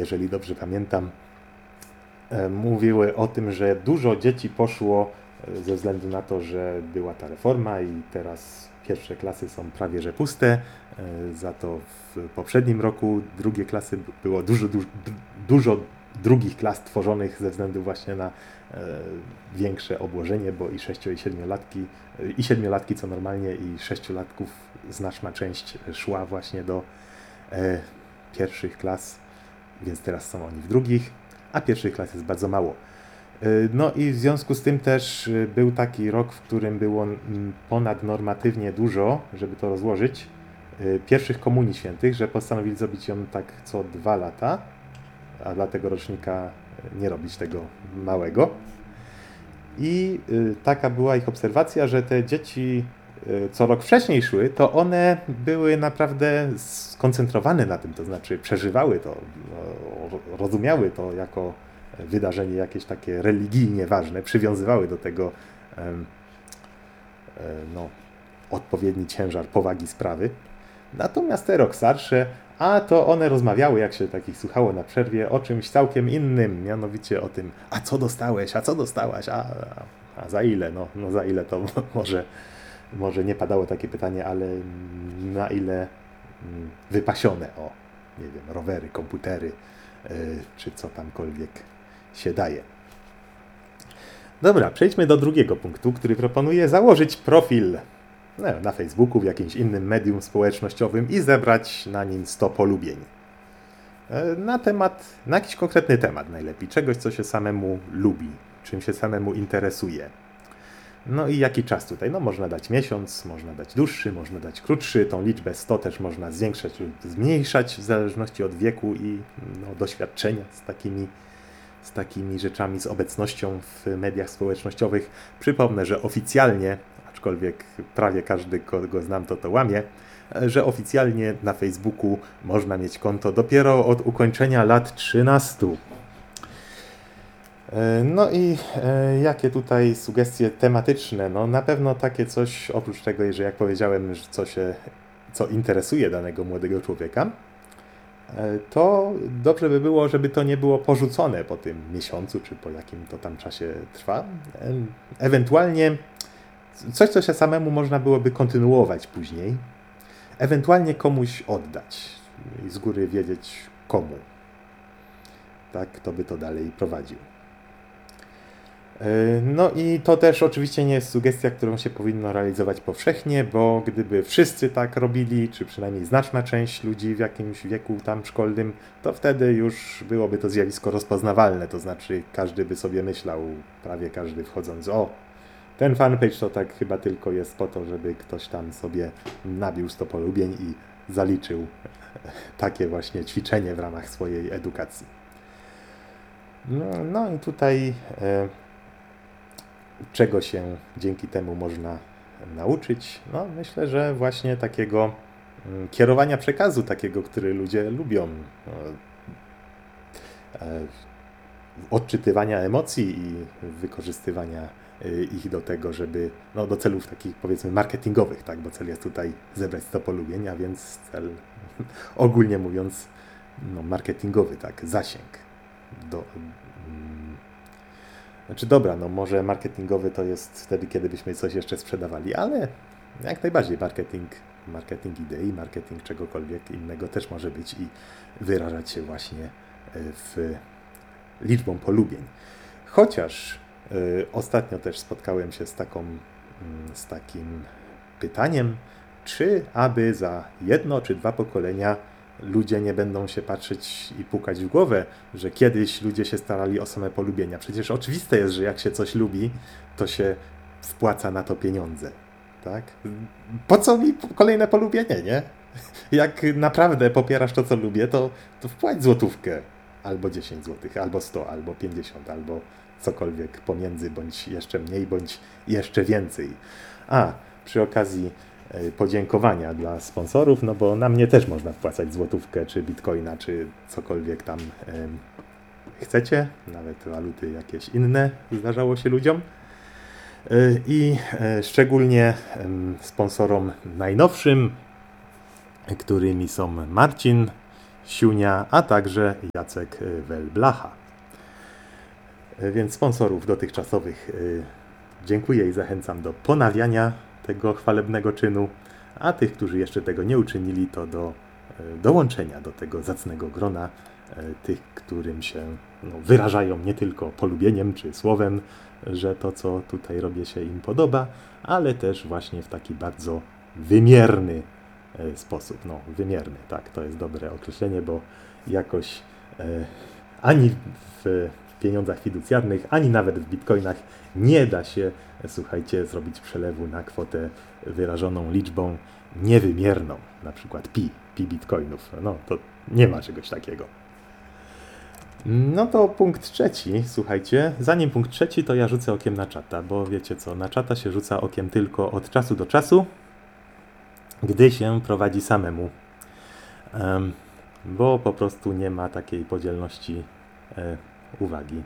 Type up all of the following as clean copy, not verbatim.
jeżeli dobrze pamiętam, mówiły o tym, że dużo dzieci poszło ze względu na to, że była ta reforma i teraz pierwsze klasy są prawie że puste. Za to w poprzednim roku drugie klasy było dużo drugich klas tworzonych ze względu właśnie na większe obłożenie, bo i 6 i 7-latki, i 7-latki co normalnie, i 6-latków znaczna część szła właśnie do pierwszych klas, więc teraz są oni w drugich, a pierwszych klas jest bardzo mało. No i w związku z tym też był taki rok, w którym było ponadnormatywnie dużo, żeby to rozłożyć, pierwszych komunii świętych, że postanowili zrobić ją tak co 2 lata, a dla tego rocznika nie robić tego małego. I taka była ich obserwacja, że te dzieci co rok wcześniej szły, to one były naprawdę skoncentrowane na tym, to znaczy przeżywały to, rozumiały to jako wydarzenie jakieś takie religijnie ważne, przywiązywały do tego odpowiedni ciężar powagi sprawy. Natomiast te rok starsze, a to one rozmawiały, jak się takich słuchało na przerwie, o czymś całkiem innym, mianowicie o tym, a co dostałeś, a co dostałaś, a za ile, no za ile to może nie padało takie pytanie, ale na ile wypasione, nie wiem, rowery, komputery, czy co tamkolwiek się daje. Dobra, przejdźmy do drugiego punktu, który proponuję założyć profil na Facebooku, w jakimś innym medium społecznościowym i zebrać na nim 100 polubień. Na jakiś konkretny temat najlepiej, czegoś, co się samemu lubi, czym się samemu interesuje. No i jaki czas tutaj? No można dać miesiąc, można dać dłuższy, można dać krótszy. Tą liczbę 100 też można zwiększać lub zmniejszać w zależności od wieku i doświadczenia z takimi rzeczami, z obecnością w mediach społecznościowych. Przypomnę, że oficjalnie, aczkolwiek prawie każdy, kogo znam, to łamie, że oficjalnie na Facebooku można mieć konto dopiero od ukończenia lat 13. No i jakie tutaj sugestie tematyczne? No na pewno takie coś, oprócz tego, że jak powiedziałem, co interesuje danego młodego człowieka, to dobrze by było, żeby to nie było porzucone po tym miesiącu, czy po jakim to tam czasie trwa. Ewentualnie coś, co się samemu można byłoby kontynuować później. Ewentualnie komuś oddać i z góry wiedzieć komu. Tak, kto by to dalej prowadził. No i to też oczywiście nie jest sugestia, którą się powinno realizować powszechnie, bo gdyby wszyscy tak robili, czy przynajmniej znaczna część ludzi w jakimś wieku tam szkolnym, to wtedy już byłoby to zjawisko rozpoznawalne, to znaczy każdy by sobie myślał, prawie każdy wchodząc, ten fanpage to tak chyba tylko jest po to, żeby ktoś tam sobie nabił 100 polubień i zaliczył takie właśnie ćwiczenie w ramach swojej edukacji. No i tutaj czego się dzięki temu można nauczyć? No myślę, że właśnie takiego kierowania przekazu, takiego, który ludzie lubią. Odczytywania emocji i wykorzystywania ich do tego, żeby, do celów takich powiedzmy marketingowych, tak, bo cel jest tutaj zebrać 100 polubień, a więc cel ogólnie mówiąc marketingowy, tak, zasięg. Może marketingowy to jest wtedy, kiedy byśmy coś jeszcze sprzedawali, ale jak najbardziej marketing idei, marketing czegokolwiek innego też może być i wyrażać się właśnie w liczbą polubień. Chociaż ostatnio też spotkałem się z takim pytaniem, czy aby za 1 czy 2 pokolenia ludzie nie będą się patrzeć i pukać w głowę, że kiedyś ludzie się starali o same polubienia. Przecież oczywiste jest, że jak się coś lubi, to się wpłaca na to pieniądze. Tak? Po co mi kolejne polubienie, nie? Jak naprawdę popierasz to, co lubię, to wpłać złotówkę. Albo 10 złotych, albo 100, albo 50, albo cokolwiek pomiędzy, bądź jeszcze mniej, bądź jeszcze więcej. Przy okazji podziękowania dla sponsorów, bo na mnie też można wpłacać złotówkę, czy bitcoina, czy cokolwiek tam chcecie, nawet waluty jakieś inne zdarzało się ludziom. I szczególnie sponsorom najnowszym, którymi są Marcin Siunia, a także Jacek Welblacha. Więc sponsorów dotychczasowych dziękuję i zachęcam do ponawiania tego chwalebnego czynu, a tych, którzy jeszcze tego nie uczynili, to do dołączenia do tego zacnego grona tych, którym się wyrażają nie tylko polubieniem czy słowem, że to, co tutaj robię, się im podoba, ale też właśnie w taki bardzo wymierny sposób. No, wymierny, tak, to jest dobre określenie, bo jakoś ani w pieniądzach fiducjarnych, ani nawet w bitcoinach nie da się, słuchajcie, zrobić przelewu na kwotę wyrażoną liczbą niewymierną, na przykład pi bitcoinów. No, to nie ma czegoś takiego. No to punkt trzeci, słuchajcie, zanim punkt trzeci, to ja rzucę okiem na czata, bo wiecie co, na czata się rzuca okiem tylko od czasu do czasu, gdy się prowadzi samemu, bo po prostu nie ma takiej podzielności uwagi.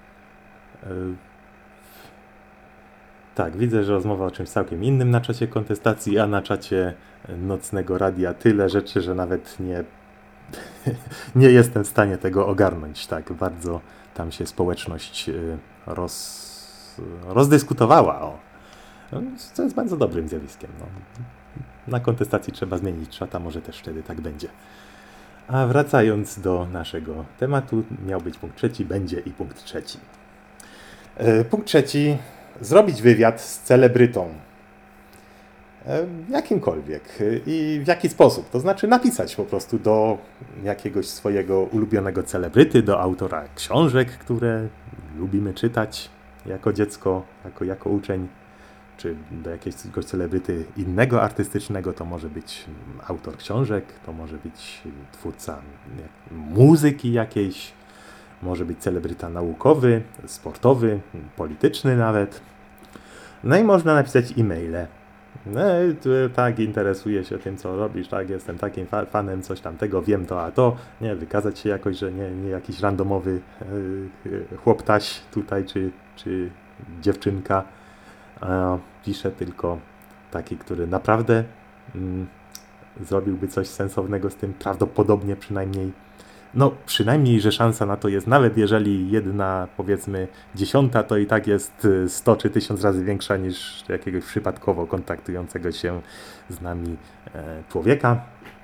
Tak, widzę, że rozmowa o czymś całkiem innym na czacie kontestacji, a na czacie nocnego radia tyle rzeczy, że nawet nie jestem w stanie tego ogarnąć. Tak, bardzo tam się społeczność rozdyskutowała. Co jest bardzo dobrym zjawiskiem. No. Na kontestacji trzeba zmienić czata, może też wtedy tak będzie. A wracając do naszego tematu, miał być punkt trzeci, będzie i punkt trzeci. Punkt trzeci. Zrobić wywiad z celebrytą. Jakimkolwiek. I w jaki sposób? To znaczy napisać po prostu do jakiegoś swojego ulubionego celebryty, do autora książek, które lubimy czytać jako dziecko, jako uczeń, czy do jakiegoś celebryty innego artystycznego. To może być autor książek, to może być twórca muzyki jakiejś, może być celebryta naukowy, sportowy, polityczny nawet. No i można napisać e-maile. No, tak, interesuję się tym, co robisz, tak, jestem takim fanem, coś tamtego, wiem to, a to. Nie, wykazać się jakoś, że nie jakiś randomowy chłoptaś tutaj, czy dziewczynka. Pisze tylko taki, który naprawdę zrobiłby coś sensownego z tym, prawdopodobnie przynajmniej, że szansa na to jest, nawet jeżeli jedna, powiedzmy, 10, to i tak jest 100 czy 1000 razy większa niż jakiegoś przypadkowo kontaktującego się z nami człowieka.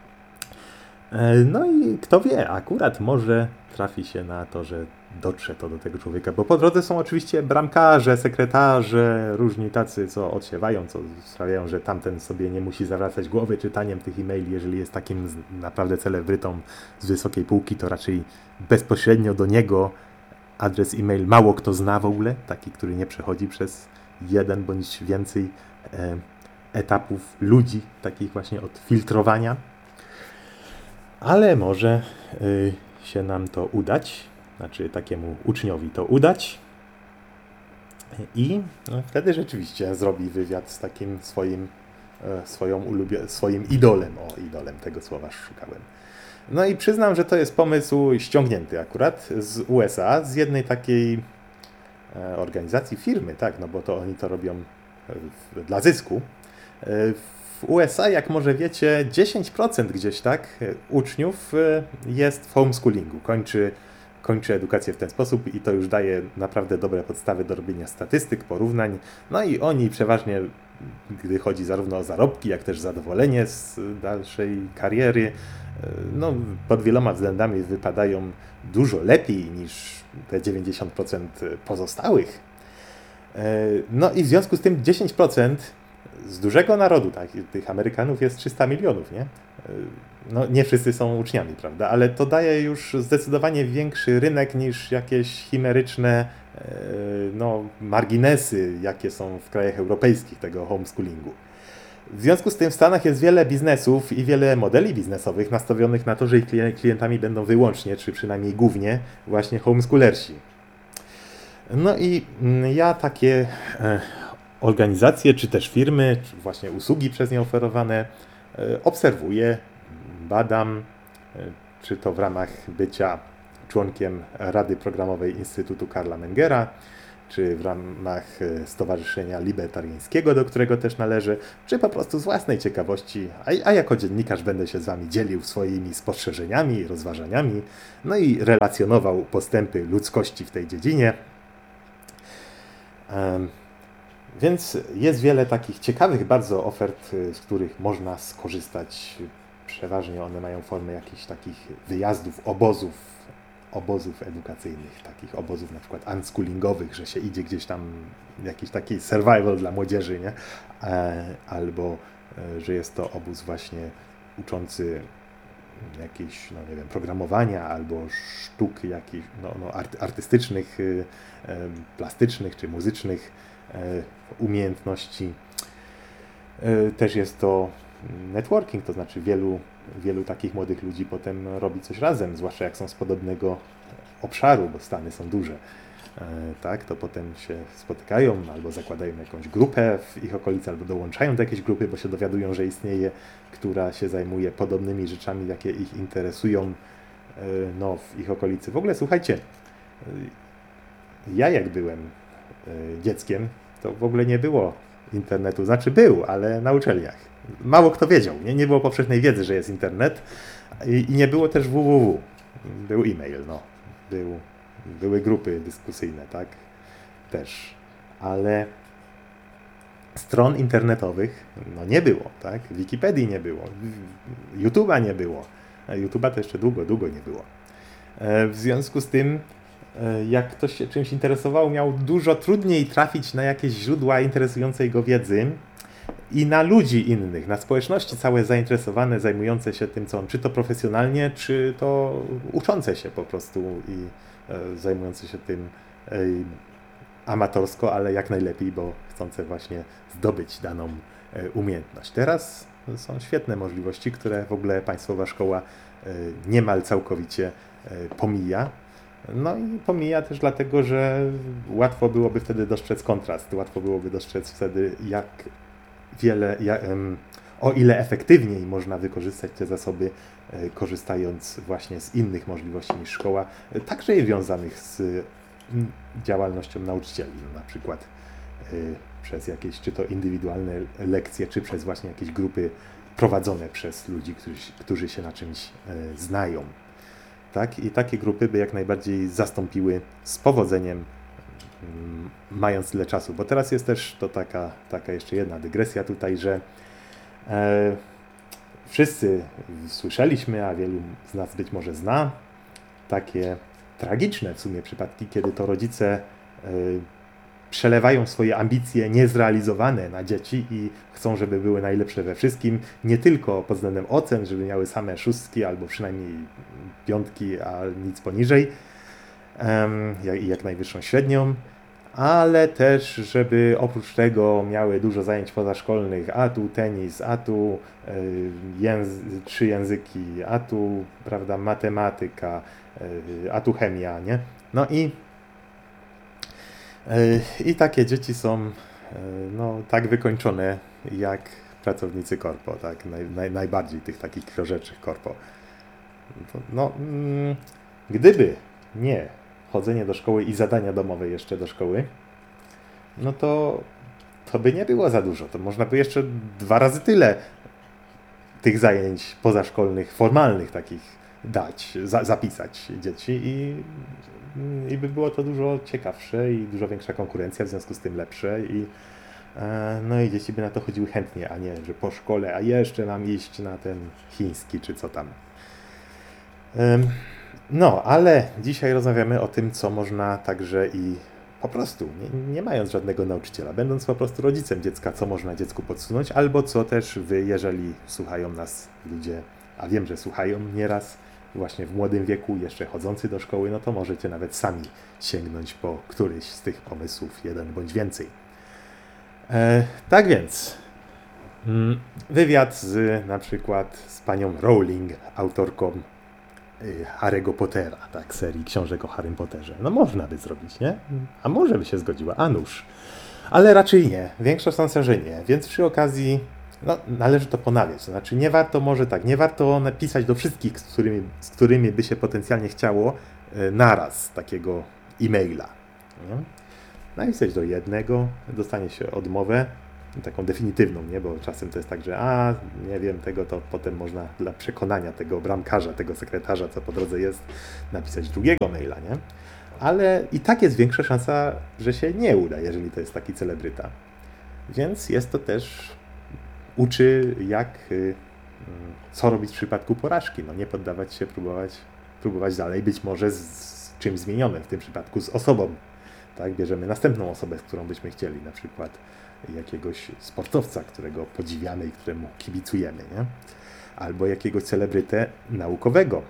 No i kto wie, akurat może trafi się na to, że dotrze to do tego człowieka, bo po drodze są oczywiście bramkarze, sekretarze, różni tacy, co odsiewają, co sprawiają, że tamten sobie nie musi zawracać głowy czytaniem tych e-maili. Jeżeli jest takim naprawdę celebrytą z wysokiej półki, to raczej bezpośrednio do niego adres e-mail mało kto zna w ogóle, taki, który nie przechodzi przez jeden bądź więcej etapów ludzi, takich właśnie od filtrowania. Ale może się nam to udać, znaczy takiemu uczniowi to udać i wtedy rzeczywiście zrobi wywiad z takim swoim idolem. O, idolem, tego słowa szukałem. No i przyznam, że to jest pomysł ściągnięty akurat z USA, z jednej takiej organizacji, firmy, tak, no bo to oni to robią dla zysku. W USA, jak może wiecie, 10% gdzieś tak uczniów jest w homeschoolingu, kończy edukację w ten sposób i to już daje naprawdę dobre podstawy do robienia statystyk, porównań. No i oni przeważnie, gdy chodzi zarówno o zarobki, jak też zadowolenie z dalszej kariery, no, pod wieloma względami wypadają dużo lepiej niż te 90% pozostałych. No i w związku z tym 10% z dużego narodu, tak, tych Amerykanów jest 300 milionów, nie? No nie wszyscy są uczniami, prawda, ale to daje już zdecydowanie większy rynek niż jakieś chimeryczne marginesy, jakie są w krajach europejskich tego homeschoolingu. W związku z tym w Stanach jest wiele biznesów i wiele modeli biznesowych nastawionych na to, że ich klientami będą wyłącznie, czy przynajmniej głównie właśnie homeschoolersi. No i ja takie organizacje, czy też firmy, czy właśnie usługi przez nie oferowane obserwuję, badam, czy to w ramach bycia członkiem Rady Programowej Instytutu Karla Mengera, czy w ramach Stowarzyszenia Libertariańskiego, do którego też należę, czy po prostu z własnej ciekawości, a jako dziennikarz będę się z Wami dzielił swoimi spostrzeżeniami, rozważaniami, no i relacjonował postępy ludzkości w tej dziedzinie. Więc jest wiele takich ciekawych bardzo ofert, z których można skorzystać. Przeważnie one mają formę jakichś takich wyjazdów, obozów edukacyjnych, takich obozów na przykład unschoolingowych, że się idzie gdzieś tam, jakiś taki survival dla młodzieży, nie? Albo że jest to obóz właśnie uczący jakichś, no nie wiem, programowania albo sztuk jakichś artystycznych, plastycznych czy muzycznych umiejętności. Też jest to networking, to znaczy wielu takich młodych ludzi potem robi coś razem, zwłaszcza jak są z podobnego obszaru, bo Stany są duże. Tak, to potem się spotykają albo zakładają jakąś grupę w ich okolicy, albo dołączają do jakiejś grupy, bo się dowiadują, że istnieje, która się zajmuje podobnymi rzeczami, jakie ich interesują w ich okolicy. W ogóle słuchajcie, ja jak byłem dzieckiem, to w ogóle nie było internetu, znaczy był, ale na uczelniach. Mało kto wiedział, nie było powszechnej wiedzy, że jest internet i nie było też www. Był e-mail, były grupy dyskusyjne, tak, też, ale stron internetowych nie było, tak, Wikipedii nie było, YouTube'a nie było, YouTube'a to jeszcze długo nie było. W związku z tym, jak ktoś się czymś interesował, miał dużo trudniej trafić na jakieś źródła interesującej go wiedzy i na ludzi innych, na społeczności całe zainteresowane, zajmujące się tym, co on, czy to profesjonalnie, czy to uczące się po prostu i zajmujące się tym amatorsko, ale jak najlepiej, bo chcące właśnie zdobyć daną umiejętność. Teraz są świetne możliwości, które w ogóle państwowa szkoła niemal całkowicie pomija. No i pomija też dlatego, że łatwo byłoby wtedy dostrzec kontrast, łatwo byłoby dostrzec wtedy, o ile efektywniej można wykorzystać te zasoby, korzystając właśnie z innych możliwości niż szkoła, także i związanych z działalnością nauczycieli, na przykład przez jakieś czy to indywidualne lekcje, czy przez właśnie jakieś grupy prowadzone przez ludzi, którzy się na czymś znają. Tak? I takie grupy by jak najbardziej zastąpiły z powodzeniem, mając tyle czasu. Bo teraz jest też to taka jeszcze jedna dygresja tutaj, że wszyscy słyszeliśmy, a wielu z nas być może zna, takie tragiczne w sumie przypadki, kiedy to rodzice przelewają swoje ambicje niezrealizowane na dzieci i chcą, żeby były najlepsze we wszystkim, nie tylko pod względem ocen, żeby miały same szóstki albo przynajmniej piątki, a nic poniżej, i jak najwyższą średnią, ale też, żeby oprócz tego miały dużo zajęć pozaszkolnych, a tu tenis, a tu 3 języki, a tu, prawda, matematyka, a tu chemia, nie? No i takie dzieci są tak wykończone jak pracownicy korpo, tak? Najbardziej tych takich krążeczych korpo. Gdyby nie chodzenie do szkoły i zadania domowe jeszcze do szkoły, no to by nie było za dużo. To można by jeszcze 2 razy tyle tych zajęć pozaszkolnych, formalnych takich dać, zapisać dzieci i by było to dużo ciekawsze i dużo większa konkurencja, w związku z tym lepsze i dzieci by na to chodziły chętnie, a nie, że po szkole, a jeszcze mam iść na ten chiński czy co tam. Ale dzisiaj rozmawiamy o tym, co można także i po prostu, nie mając żadnego nauczyciela, będąc po prostu rodzicem dziecka, co można dziecku podsunąć, albo co też wy, jeżeli słuchają nas ludzie, a wiem, że słuchają nieraz, właśnie w młodym wieku, jeszcze chodzący do szkoły, no to możecie nawet sami sięgnąć po któryś z tych pomysłów, jeden bądź więcej. Tak więc, wywiad na przykład z panią Rowling, autorką Harry'ego Pottera, tak, serii książek o Harrym Potterze. No można by zrobić, nie? A może by się zgodziła, a nuż. Ale raczej nie. Większość sądzę, że nie. Więc przy okazji należy to ponawiać. To znaczy nie warto napisać do wszystkich, z którymi by się potencjalnie chciało naraz takiego e-maila. Nie? napisać do jednego, dostanie się odmowę, taką definitywną, nie? Bo czasem to jest tak, że nie wiem tego, to potem można dla przekonania tego bramkarza, tego sekretarza, co po drodze jest, napisać drugiego maila, nie? Ale i tak jest większa szansa, że się nie uda, jeżeli to jest taki celebryta. Więc jest to też, uczy co robić w przypadku porażki. No nie poddawać się, próbować dalej, być może z czymś zmienionym, w tym przypadku z osobą. Tak? Bierzemy następną osobę, z którą byśmy chcieli, na przykład jakiegoś sportowca, którego podziwiamy i któremu kibicujemy, nie? Albo jakiegoś celebrytę naukowego.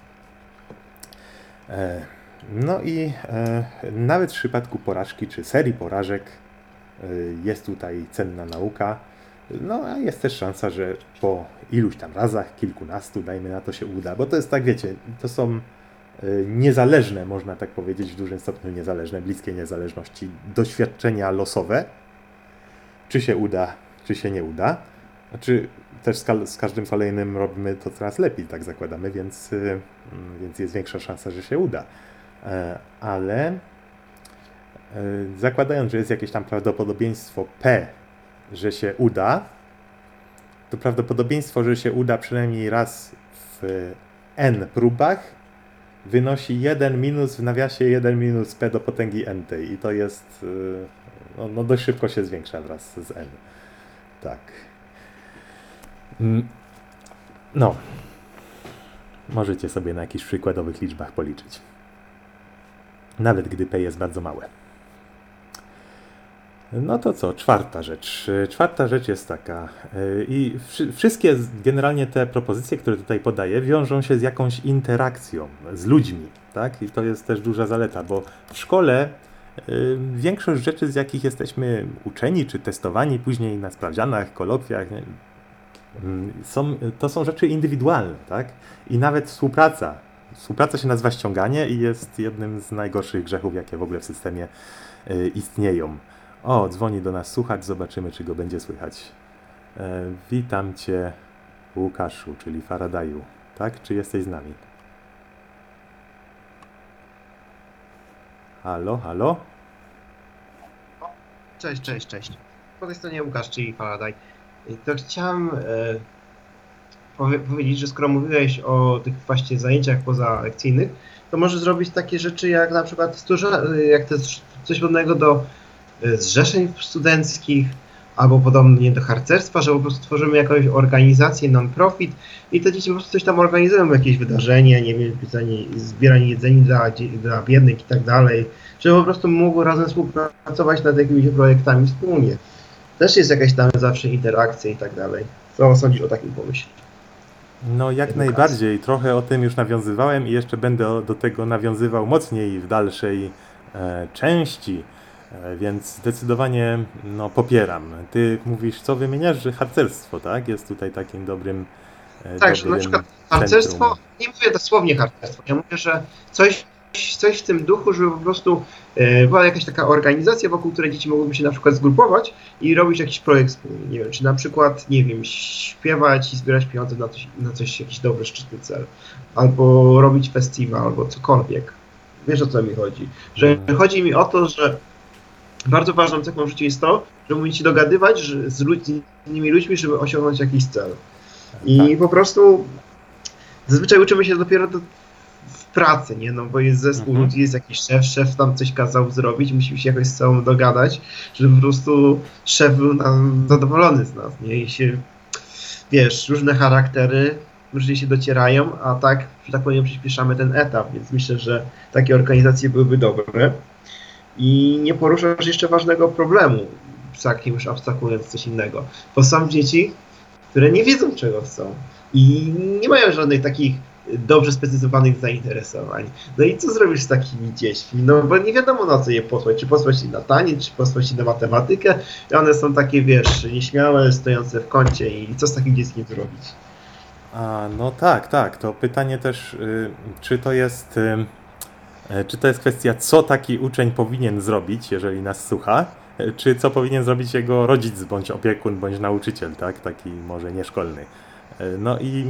No i nawet w przypadku porażki czy serii porażek jest tutaj cenna nauka. No a jest też szansa, że po iluś tam razach, kilkunastu, dajmy na to, się uda, bo to jest tak, wiecie, to są niezależne, można tak powiedzieć, w dużym stopniu niezależne, bliskie niezależności, doświadczenia losowe, czy się uda, czy się nie uda. Znaczy też z każdym kolejnym robimy to coraz lepiej, tak zakładamy, więc jest większa szansa, że się uda. Ale zakładając, że jest jakieś tam prawdopodobieństwo P, że się uda, to prawdopodobieństwo, że się uda przynajmniej raz w n próbach wynosi 1 minus w nawiasie 1 minus p do potęgi n tej i to jest, no dość szybko się zwiększa wraz z n. Tak. No. Możecie sobie na jakichś przykładowych liczbach policzyć. Nawet gdy p jest bardzo małe. No to co? Czwarta rzecz. Czwarta rzecz jest taka. I wszystkie generalnie te propozycje, które tutaj podaję, wiążą się z jakąś interakcją z ludźmi, tak? I to jest też duża zaleta, bo w szkole większość rzeczy, z jakich jesteśmy uczeni czy testowani później na sprawdzianach, kolokwiach, to są rzeczy indywidualne, tak? I nawet współpraca. Współpraca się nazywa ściąganie i jest jednym z najgorszych grzechów, jakie w ogóle w systemie istnieją. O, dzwoni do nas słuchacz, zobaczymy, czy go będzie słychać. Witam Cię, Łukaszu, czyli Faradaju. Tak? Czy jesteś z nami? Halo, halo? Cześć. Po tej stronie Łukasz, czyli Faraday. To chciałem powiedzieć, że skoro mówiłeś o tych właśnie zajęciach pozalekcyjnych, to może zrobić takie rzeczy jak na przykład jak to jest coś podobnego do zrzeszeń studenckich, albo podobnie do harcerstwa, że po prostu tworzymy jakąś organizację non-profit i te dzieci po prostu coś tam organizują, jakieś wydarzenie, nie wiem, zbieranie jedzenia dla biednych i tak dalej, żeby po prostu mogły razem współpracować nad jakimiś projektami wspólnie. Też jest jakaś tam zawsze interakcja i tak dalej. Co sądzisz o takim pomyśle? No jak najbardziej. Trochę o tym już nawiązywałem i jeszcze będę do tego nawiązywał mocniej w dalszej części. Więc zdecydowanie popieram. Ty mówisz, co wymieniasz, że harcerstwo, tak? Jest tutaj takim dobrym Tak, że na przykład harcerstwo, nie mówię dosłownie harcerstwo, ja mówię, że coś w tym duchu, żeby po prostu była jakaś taka organizacja, wokół której dzieci mogłyby się na przykład zgrupować i robić jakiś projekt wspólnie. Nie wiem, czy na przykład, nie wiem, śpiewać i zbierać pieniądze na coś jakiś dobry, szczytny cel. Albo robić festiwal, albo cokolwiek. Wiesz, o co mi chodzi? Że chodzi mi o to, że bardzo ważną cechą w życiu jest to, żeby umieć się dogadywać z innymi ludźmi, żeby osiągnąć jakiś cel. I po prostu zazwyczaj uczymy się dopiero w pracy, nie? No bo jest zespół ludzi, jest jakiś szef tam coś kazał zrobić, musimy się jakoś z sobą dogadać, żeby po prostu szef był zadowolony z nas, nie? I się, wiesz, różne charaktery różnie się docierają, a tak, że tak powiem, przyspieszamy ten etap, więc myślę, że takie organizacje byłyby dobre. I nie poruszasz jeszcze ważnego problemu, już abstrahując coś innego. Bo są dzieci, które nie wiedzą, czego chcą i nie mają żadnych takich dobrze sprecyzowanych zainteresowań. No i co zrobisz z takimi dziećmi? No bo nie wiadomo, na co je posłać. Czy posłać je na taniec, czy posłać je na matematykę. I one są takie, wiesz, nieśmiałe, stojące w kącie i co z takim dzieckiem zrobić? No tak. To pytanie też, czy to jest kwestia, co taki uczeń powinien zrobić, jeżeli nas słucha, czy co powinien zrobić jego rodzic, bądź opiekun, bądź nauczyciel, tak? Taki może nieszkolny. No i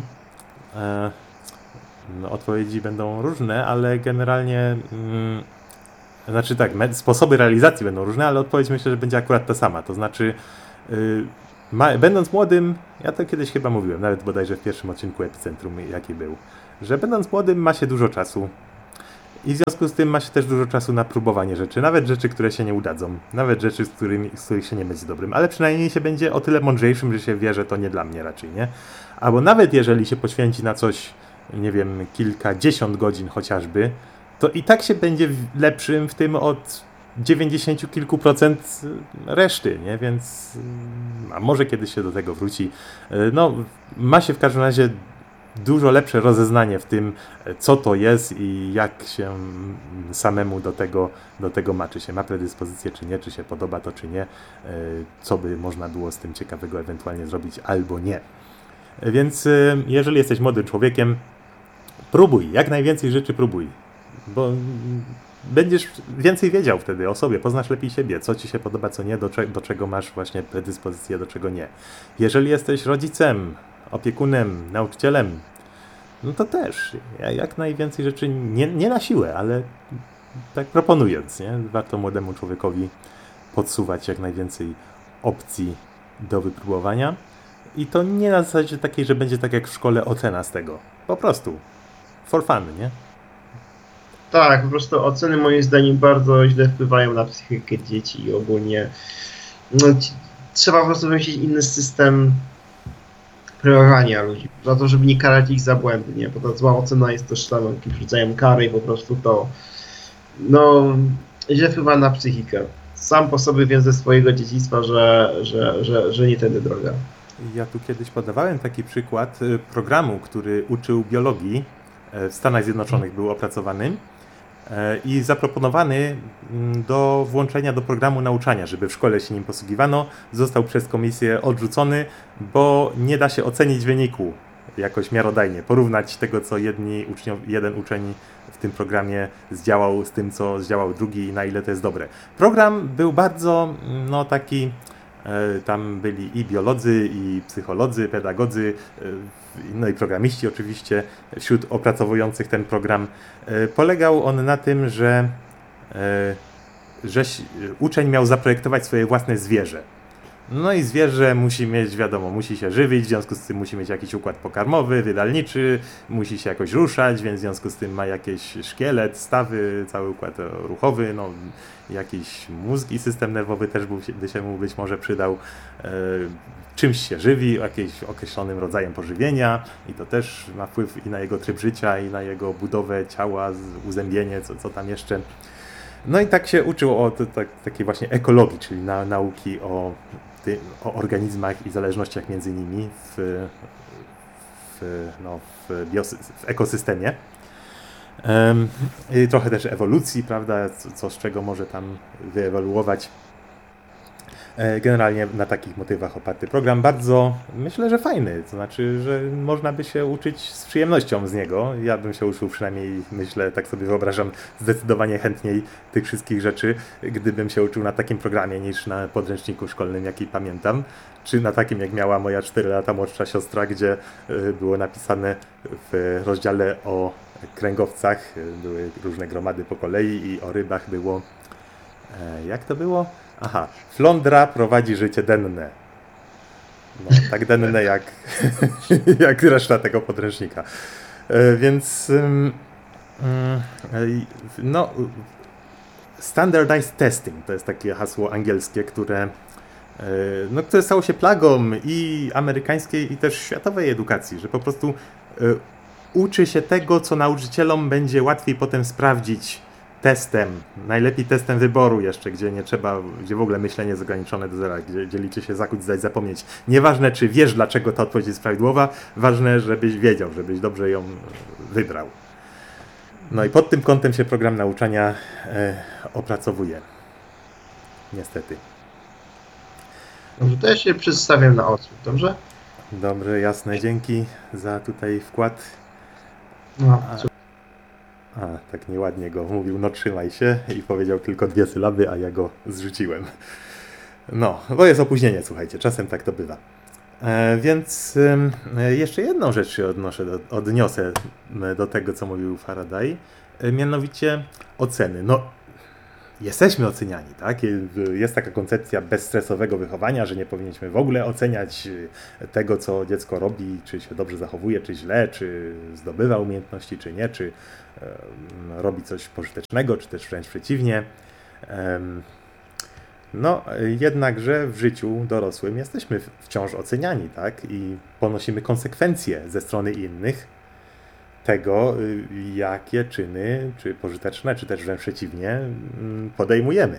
odpowiedzi będą różne, ale generalnie Znaczy tak, sposoby realizacji będą różne, ale odpowiedź myślę, że będzie akurat ta sama. To znaczy, będąc młodym, ja to kiedyś chyba mówiłem, nawet bodajże w pierwszym odcinku Epicentrum, jaki był, że będąc młodym ma się dużo czasu i w związku z tym ma się też dużo czasu na próbowanie rzeczy, nawet rzeczy, które się nie udadzą, nawet rzeczy, z których się nie będzie dobrym, ale przynajmniej się będzie o tyle mądrzejszym, że się wie, że to nie dla mnie raczej, nie? Albo nawet jeżeli się poświęci na coś, nie wiem, kilkadziesiąt godzin chociażby, to i tak się będzie lepszym w tym od 90 kilku procent reszty, nie? Więc a może kiedyś się do tego wróci. No, ma się w każdym razie dużo lepsze rozeznanie w tym, co to jest i jak się samemu do tego ma, czy się ma predyspozycję, czy nie, czy się podoba to, czy nie, co by można było z tym ciekawego ewentualnie zrobić, albo nie. Więc jeżeli jesteś młodym człowiekiem, próbuj, jak najwięcej rzeczy próbuj, bo będziesz więcej wiedział wtedy o sobie, poznasz lepiej siebie, co ci się podoba, co nie, do czego masz właśnie predyspozycję, do czego nie. Jeżeli jesteś rodzicem, opiekunem, nauczycielem, no to też jak najwięcej rzeczy, nie na siłę, ale tak proponując, nie? Warto młodemu człowiekowi podsuwać jak najwięcej opcji do wypróbowania i to nie na zasadzie takiej, że będzie tak jak w szkole ocena z tego. Po prostu for fun, nie? Tak, po prostu oceny moim zdaniem bardzo źle wpływają na psychikę dzieci i ogólnie trzeba po prostu wymyślić inny system premiowania ludzi, za to, żeby nie karać ich za błędy, nie? Bo ta zła ocena jest też tam jakimś rodzajem kary i po prostu to źle wpływa na psychikę. Sam po sobie wiem ze swojego dzieciństwa, że nie tędy droga. Ja tu kiedyś podawałem taki przykład programu, który uczył biologii, w Stanach Zjednoczonych był opracowany i zaproponowany do włączenia do programu nauczania, żeby w szkole się nim posługiwano. Został przez komisję odrzucony, bo nie da się ocenić wyniku jakoś miarodajnie, porównać tego, co jeden uczeń w tym programie zdziałał z tym, co zdziałał drugi i na ile to jest dobre. Program był bardzo taki, tam byli i biolodzy, i psycholodzy, pedagodzy, no i programiści oczywiście wśród opracowujących ten program. Polegał on na tym, że uczeń miał zaprojektować swoje własne zwierzę. No i zwierzę musi mieć, wiadomo, musi się żywić, w związku z tym musi mieć jakiś układ pokarmowy, wydalniczy, musi się jakoś ruszać, więc w związku z tym ma jakiś szkielet, stawy, cały układ ruchowy, jakiś mózg i system nerwowy też by się mu być może przydał. Czymś się żywi, jakimś określonym rodzajem pożywienia i to też ma wpływ i na jego tryb życia, i na jego budowę ciała, uzębienie, co tam jeszcze. No i tak się uczył o takiej właśnie ekologii, czyli nauki o organizmach i zależnościach między nimi w ekosystemie. I trochę też ewolucji, prawda, co z czego może tam wyewoluować. Generalnie na takich motywach oparty program, bardzo myślę, że fajny, to znaczy, że można by się uczyć z przyjemnością z niego. Ja bym się uczył przynajmniej, myślę, tak sobie wyobrażam, zdecydowanie chętniej tych wszystkich rzeczy, gdybym się uczył na takim programie niż na podręczniku szkolnym, jaki pamiętam, czy na takim, jak miała moja 4 lata młodsza siostra, gdzie było napisane w rozdziale o kręgowcach, były różne gromady po kolei i o rybach było, jak to było? Aha, flądra prowadzi życie denne. No, tak denne jak reszta tego podręcznika. Więc standardized testing to jest takie hasło angielskie, które stało się plagą i amerykańskiej, i też światowej edukacji, że po prostu uczy się tego, co nauczycielom będzie łatwiej potem sprawdzić testem, najlepiej testem wyboru jeszcze, gdzie w ogóle myślenie jest ograniczone do zera, gdzie liczy się zakuć, zdać, zapomnieć. Nieważne, czy wiesz, dlaczego ta odpowiedź jest prawidłowa, ważne, żebyś wiedział, żebyś dobrze ją wybrał. No i pod tym kątem się program nauczania opracowuje. Niestety. Dobrze, to ja się przedstawiam na odsłuch, dobrze? Dobrze, jasne, dzięki za tutaj wkład. Tak nieładnie go mówił, trzymaj się, i powiedział tylko 2 sylaby, a ja go zrzuciłem. Bo jest opóźnienie, słuchajcie, czasem tak to bywa. Więc jeszcze jedną rzecz się odniosę do tego, co mówił Faraday, mianowicie oceny. jesteśmy oceniani, tak? Jest taka koncepcja bezstresowego wychowania, że nie powinniśmy w ogóle oceniać tego, co dziecko robi, czy się dobrze zachowuje, czy źle, czy zdobywa umiejętności, czy nie, czy robi coś pożytecznego, czy też wręcz przeciwnie. No, jednakże w życiu dorosłym jesteśmy wciąż oceniani, tak? I ponosimy konsekwencje ze strony innych tego, jakie czyny, czy pożyteczne, czy też wręcz przeciwnie, podejmujemy.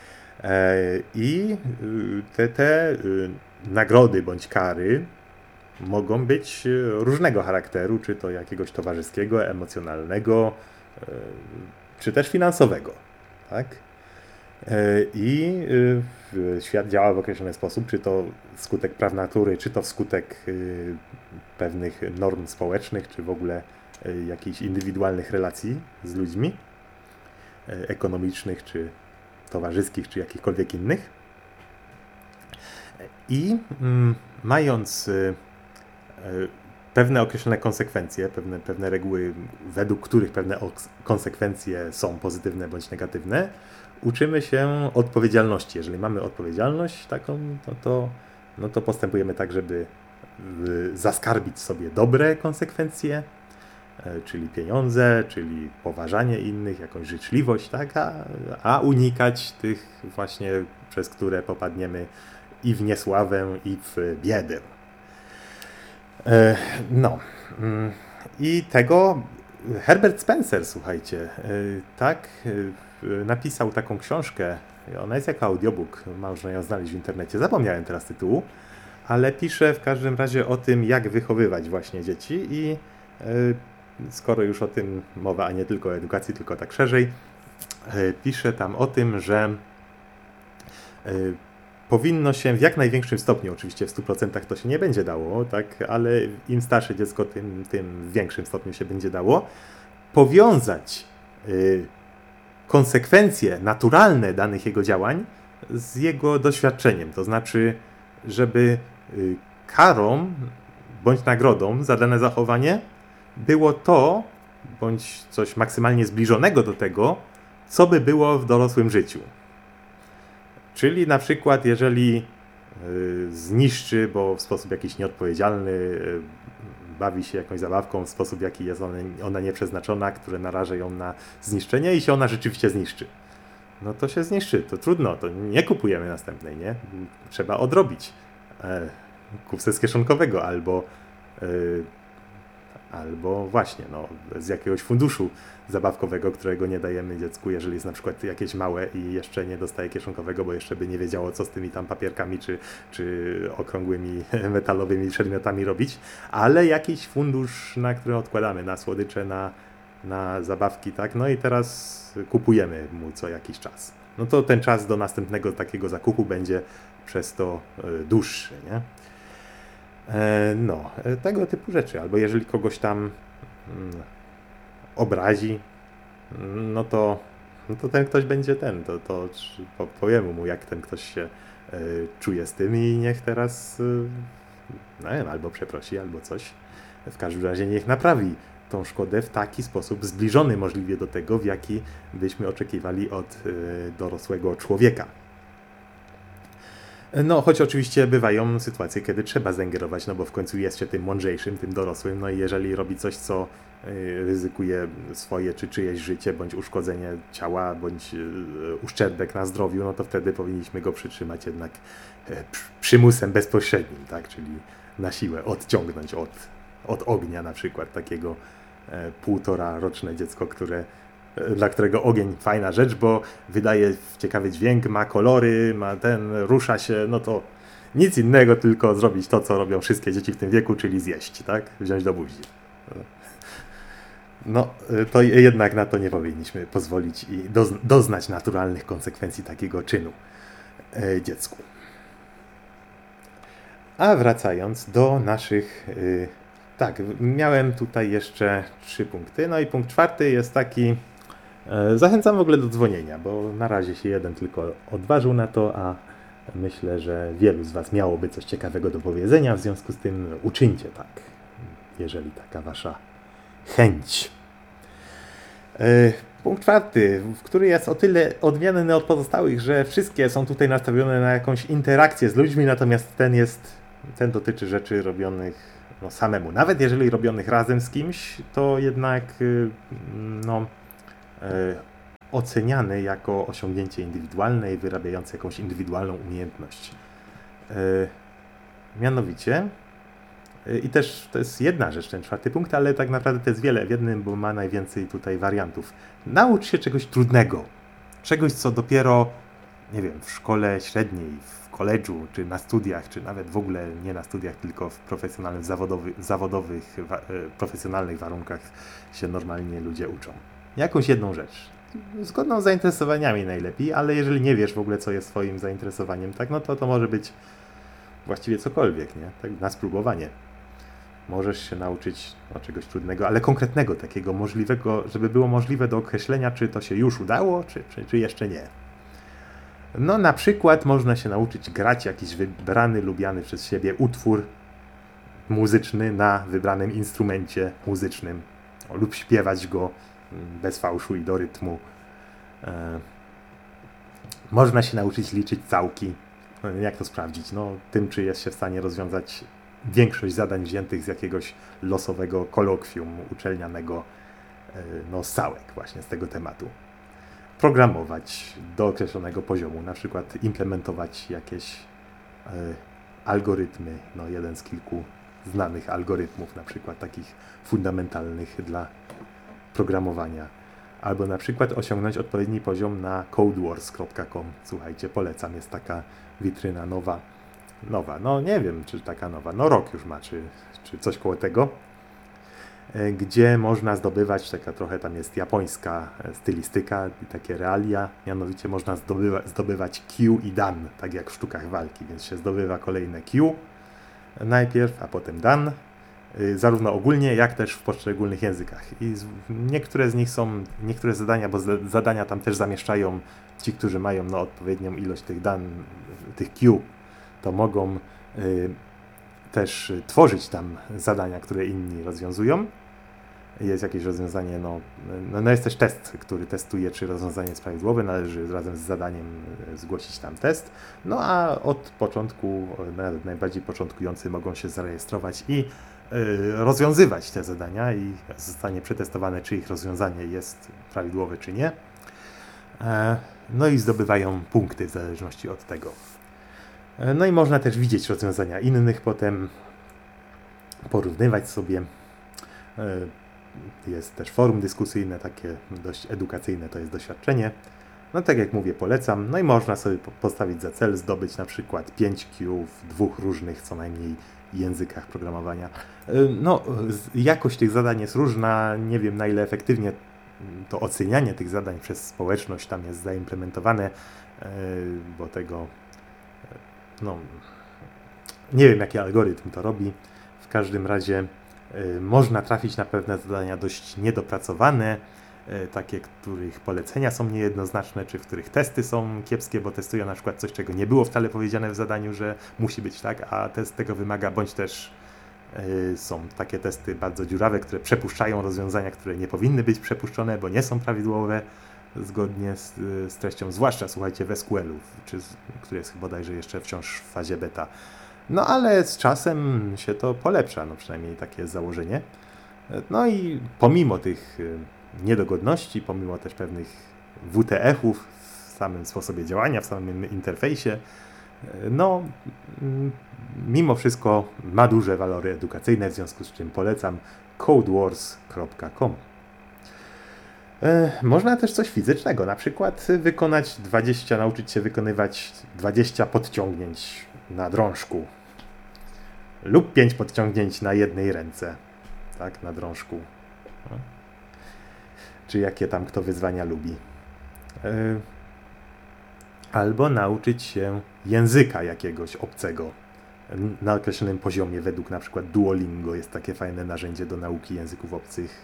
I te nagrody bądź kary mogą być różnego charakteru, czy to jakiegoś towarzyskiego, emocjonalnego, czy też finansowego. Tak? I świat działa w określony sposób, czy to wskutek praw natury, czy to wskutek pewnych norm społecznych, czy w ogóle jakichś indywidualnych relacji z ludźmi, ekonomicznych, czy towarzyskich, czy jakichkolwiek innych. I mając pewne określone konsekwencje, pewne reguły, według których pewne konsekwencje są pozytywne bądź negatywne, uczymy się odpowiedzialności. Jeżeli mamy odpowiedzialność taką, no to postępujemy tak, żeby zaskarbić sobie dobre konsekwencje, czyli pieniądze, czyli poważanie innych, jakąś życzliwość, tak? A unikać tych właśnie, przez które popadniemy i w niesławę, i w biedę. No. I tego Herbert Spencer, słuchajcie, tak, napisał taką książkę. Ona jest jako audiobook, można ją znaleźć w internecie. Zapomniałem teraz tytułu, ale pisze w każdym razie o tym, jak wychowywać właśnie dzieci i skoro już o tym mowa, a nie tylko o edukacji, tylko tak szerzej, pisze tam o tym, że powinno się w jak największym stopniu, oczywiście w 100% to się nie będzie dało, tak, ale im starsze dziecko, tym w większym stopniu się będzie dało, powiązać konsekwencje naturalne danych jego działań z jego doświadczeniem. To znaczy, żeby karą bądź nagrodą za dane zachowanie było to, bądź coś maksymalnie zbliżonego do tego, co by było w dorosłym życiu. Czyli na przykład, jeżeli zniszczy, bo w sposób jakiś nieodpowiedzialny bawi się jakąś zabawką w sposób, jaki jest ona nieprzeznaczona, który naraża ją na zniszczenie i się ona rzeczywiście zniszczy. No to się zniszczy, to trudno, to nie kupujemy następnej, nie? Trzeba odrobić. Kup se z kieszonkowego albo właśnie z jakiegoś funduszu zabawkowego, którego nie dajemy dziecku, jeżeli jest na przykład jakieś małe i jeszcze nie dostaje kieszonkowego, bo jeszcze by nie wiedziało, co z tymi tam papierkami czy okrągłymi metalowymi przedmiotami robić, ale jakiś fundusz, na który odkładamy, na słodycze, na zabawki, tak? No i teraz kupujemy mu co jakiś czas. No to ten czas do następnego takiego zakupu będzie przez to dłuższy, nie? No, tego typu rzeczy. Albo jeżeli kogoś tam obrazi, no to ten ktoś będzie to powiemy mu, jak ten ktoś się czuje z tym i niech teraz no wiem, albo przeprosi, albo coś. W każdym razie niech naprawi tą szkodę w taki sposób zbliżony możliwie do tego, w jaki byśmy oczekiwali od dorosłego człowieka. No, choć oczywiście bywają sytuacje, kiedy trzeba zaingerować, no bo w końcu jest się tym mądrzejszym, tym dorosłym, no i jeżeli robi coś, co ryzykuje swoje czy czyjeś życie, bądź uszkodzenie ciała, bądź uszczerbek na zdrowiu, no to wtedy powinniśmy go przytrzymać jednak przymusem bezpośrednim, tak, czyli na siłę odciągnąć od ognia na przykład takiego 1,5-roczne dziecko, dla którego ogień fajna rzecz, bo wydaje ciekawy dźwięk, ma kolory, rusza się, no to nic innego, tylko zrobić to, co robią wszystkie dzieci w tym wieku, czyli zjeść, tak? Wziąć do buzi. No, to jednak na to nie powinniśmy pozwolić i doznać naturalnych konsekwencji takiego czynu dziecku. A wracając do naszych... Tak, miałem tutaj jeszcze 3 punkty. No i punkt 4 jest taki... Zachęcam w ogóle do dzwonienia, bo na razie się jeden tylko odważył na to, a myślę, że wielu z Was miałoby coś ciekawego do powiedzenia, w związku z tym uczyńcie tak, jeżeli taka Wasza chęć. Punkt czwarty, który jest o tyle odmienny od pozostałych, że wszystkie są tutaj nastawione na jakąś interakcję z ludźmi, natomiast ten dotyczy rzeczy robionych samemu. Nawet jeżeli robionych razem z kimś, to jednak oceniany jako osiągnięcie indywidualne i wyrabiające jakąś indywidualną umiejętność. Mianowicie, i też to jest jedna rzecz, ten czwarty punkt, ale tak naprawdę to jest wiele w jednym, bo ma najwięcej tutaj wariantów. Naucz się czegoś trudnego. Czegoś, co dopiero, nie wiem, w szkole średniej, w koledżu, czy na studiach, czy nawet w ogóle nie na studiach, tylko w profesjonalnych, profesjonalnych warunkach się normalnie ludzie uczą. Jakąś jedną rzecz. Zgodną z zainteresowaniami najlepiej, ale jeżeli nie wiesz w ogóle, co jest twoim zainteresowaniem, tak, no to może być właściwie cokolwiek, nie? Tak, na spróbowanie. Możesz się nauczyć czegoś trudnego, ale konkretnego, takiego możliwego, żeby było możliwe do określenia, czy to się już udało, czy jeszcze nie. No na przykład można się nauczyć grać jakiś wybrany, lubiany przez siebie utwór muzyczny na wybranym instrumencie muzycznym lub śpiewać go bez fałszu i do rytmu. Można się nauczyć liczyć całki. Jak to sprawdzić? No tym, czy jest się w stanie rozwiązać większość zadań wziętych z jakiegoś losowego kolokwium uczelnianego, z całek właśnie z tego tematu. Programować do określonego poziomu, na przykład implementować jakieś algorytmy, jeden z kilku znanych algorytmów, na przykład takich fundamentalnych dla programowania. Albo na przykład osiągnąć odpowiedni poziom na codewars.com. Słuchajcie, polecam, jest taka witryna nowa, no nie wiem, czy taka nowa, rok już ma, czy coś koło tego, gdzie można zdobywać, taka trochę tam jest japońska stylistyka i takie realia, mianowicie można zdobywać Q i Dan, tak jak w sztukach walki, więc się zdobywa kolejne Q najpierw, a potem Dan, zarówno ogólnie, jak też w poszczególnych językach. I niektóre zadania, bo zadania tam też zamieszczają ci, którzy mają odpowiednią ilość tych Dan, tych Q, to mogą też tworzyć tam zadania, które inni rozwiązują. Jest jakieś rozwiązanie, jest też test, który testuje, czy rozwiązanie jest prawidłowe, należy razem z zadaniem zgłosić tam test. No a od początku, nawet najbardziej początkujący mogą się zarejestrować i rozwiązywać te zadania i zostanie przetestowane, czy ich rozwiązanie jest prawidłowe, czy nie. No i zdobywają punkty w zależności od tego. No i można też widzieć rozwiązania innych, potem porównywać sobie. Jest też forum dyskusyjne, takie dość edukacyjne to jest doświadczenie. No tak jak mówię, polecam. No i można sobie postawić za cel zdobyć na przykład 5Q w 2 różnych co najmniej językach programowania. Jakość tych zadań jest różna, nie wiem na ile efektywnie to ocenianie tych zadań przez społeczność tam jest zaimplementowane, bo tego nie wiem jaki algorytm to robi. W każdym razie można trafić na pewne zadania dość niedopracowane, takie, których polecenia są niejednoznaczne, czy w których testy są kiepskie, bo testują na przykład coś, czego nie było wcale powiedziane w zadaniu, że musi być tak, a test tego wymaga, bądź też są takie testy bardzo dziurawe, które przepuszczają rozwiązania, które nie powinny być przepuszczone, bo nie są prawidłowe zgodnie z treścią, zwłaszcza słuchajcie w SQL-u, który jest bodajże jeszcze wciąż w fazie beta. No ale z czasem się to polepsza, przynajmniej takie jest założenie. No i pomimo tych niedogodności, pomimo też pewnych WTF-ów w samym sposobie działania, w samym interfejsie, mimo wszystko ma duże walory edukacyjne, w związku z czym polecam codewars.com. Można też coś fizycznego, na przykład nauczyć się wykonywać 20 podciągnięć na drążku lub 5 podciągnięć na jednej ręce, tak, na drążku. Czy jakie tam kto wyzwania lubi. Albo nauczyć się języka jakiegoś obcego na określonym poziomie, według na przykład Duolingo jest takie fajne narzędzie do nauki języków obcych,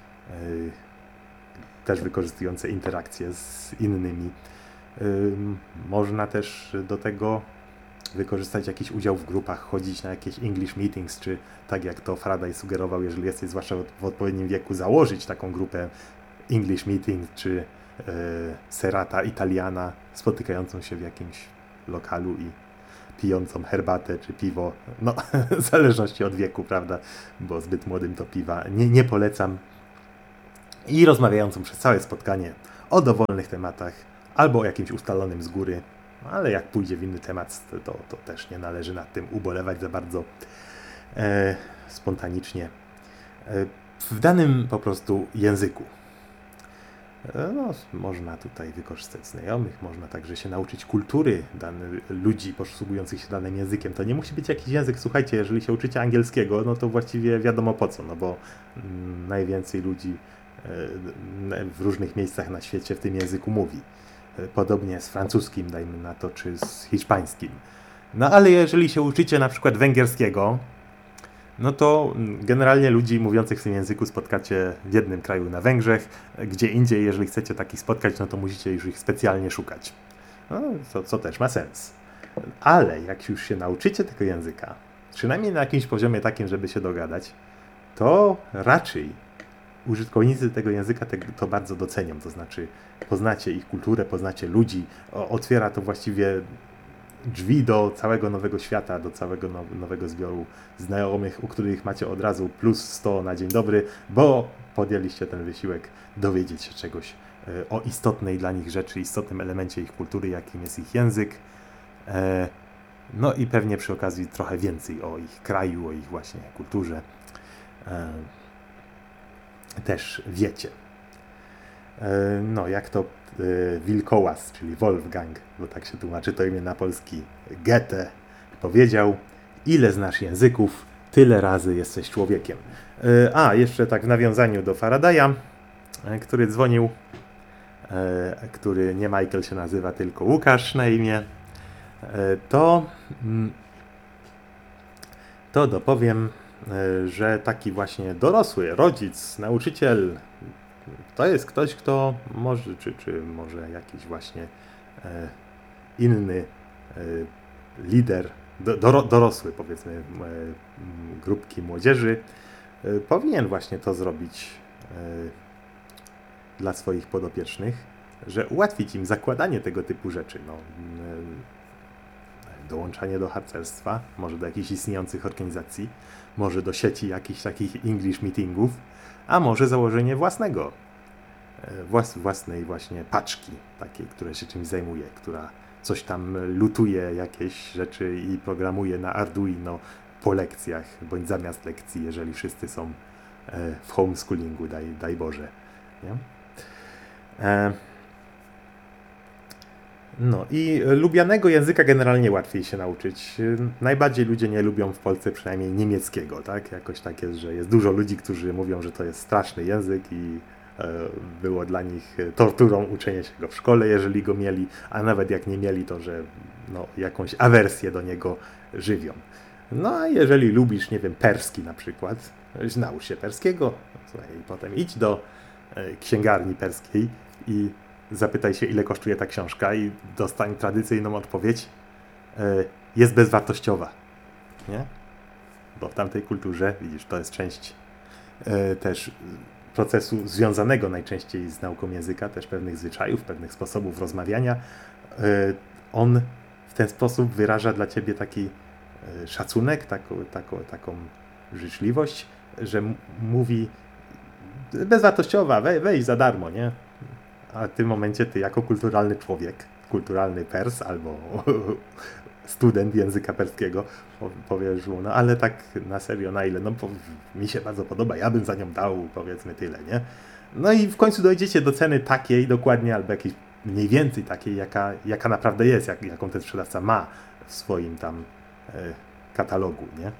też wykorzystujące interakcje z innymi. Można też do tego wykorzystać jakiś udział w grupach, chodzić na jakieś English meetings, czy tak jak to Faraday sugerował, jeżeli jesteś zwłaszcza w odpowiednim wieku, założyć taką grupę English Meeting czy Serata Italiana spotykającą się w jakimś lokalu i pijącą herbatę czy piwo, no w zależności od wieku, prawda, bo zbyt młodym to piwa nie polecam, i rozmawiającą przez całe spotkanie o dowolnych tematach albo o jakimś ustalonym z góry, ale jak pójdzie w inny temat, to też nie należy nad tym ubolewać za bardzo spontanicznie w danym po prostu języku. No, można tutaj wykorzystać znajomych, można także się nauczyć kultury ludzi posługujących się danym językiem. To nie musi być jakiś język, słuchajcie, jeżeli się uczycie angielskiego, no to właściwie wiadomo po co, no bo najwięcej ludzi w różnych miejscach na świecie w tym języku mówi. Podobnie z francuskim, dajmy na to, czy z hiszpańskim. No ale jeżeli się uczycie na przykład węgierskiego, no to generalnie ludzi mówiących w tym języku spotkacie w jednym kraju na Węgrzech, gdzie indziej, jeżeli chcecie takich spotkać, no to musicie już ich specjalnie szukać. No, co też ma sens. Ale jak już się nauczycie tego języka, przynajmniej na jakimś poziomie takim, żeby się dogadać, to raczej użytkownicy tego języka to bardzo docenią. To znaczy poznacie ich kulturę, poznacie ludzi, otwiera to właściwie drzwi do całego nowego świata, do całego nowego zbioru znajomych, u których macie od razu plus 100 na dzień dobry, bo podjęliście ten wysiłek dowiedzieć się czegoś o istotnej dla nich rzeczy, istotnym elemencie ich kultury, jakim jest ich język. No i pewnie przy okazji trochę więcej o ich kraju, o ich właśnie kulturze też wiecie. No, jak to Wilkołas, czyli Wolfgang, bo tak się tłumaczy to imię na polski, Goethe powiedział: ile znasz języków, tyle razy jesteś człowiekiem. A, jeszcze tak w nawiązaniu do Faradaya, który dzwonił, który nie Michael się nazywa, tylko Łukasz na imię, to dopowiem, że taki właśnie dorosły rodzic, nauczyciel, to jest ktoś, kto może, czy może jakiś właśnie inny lider, dorosły powiedzmy grupki młodzieży, powinien właśnie to zrobić dla swoich podopiecznych, że ułatwić im zakładanie tego typu rzeczy. No, dołączanie do harcerstwa, może do jakichś istniejących organizacji, może do sieci jakichś takich English meetingów, a może założenie własnej właśnie paczki, takiej, która się czymś zajmuje, która coś tam lutuje jakieś rzeczy i programuje na Arduino po lekcjach, bądź zamiast lekcji, jeżeli wszyscy są w homeschoolingu, daj Boże. Nie? No i lubianego języka generalnie łatwiej się nauczyć. Najbardziej ludzie nie lubią w Polsce przynajmniej niemieckiego, tak? Jakoś tak jest, że jest dużo ludzi, którzy mówią, że to jest straszny język i było dla nich torturą uczenie się go w szkole, jeżeli go mieli, a nawet jak nie mieli, to że no, jakąś awersję do niego żywią. No a jeżeli lubisz, nie wiem, perski na przykład, naucz się perskiego, słuchaj, i potem idź do księgarni perskiej i zapytaj się, ile kosztuje ta książka i dostań tradycyjną odpowiedź: jest bezwartościowa. Nie? Bo w tamtej kulturze, widzisz, to jest część też procesu związanego najczęściej z nauką języka, też pewnych zwyczajów, pewnych sposobów rozmawiania. On w ten sposób wyraża dla ciebie taki szacunek, taką życzliwość, że mówi: bezwartościowa, weź za darmo, nie? A w tym momencie ty jako kulturalny człowiek, kulturalny Pers albo student języka perskiego powiesz mu: no ale tak na serio, na ile? No mi się bardzo podoba, ja bym za nią dał powiedzmy tyle, nie? No i w końcu dojdziecie do ceny takiej dokładnie, albo jakiejś mniej więcej takiej, jaka naprawdę jest, jaką ten sprzedawca ma w swoim tam katalogu, nie?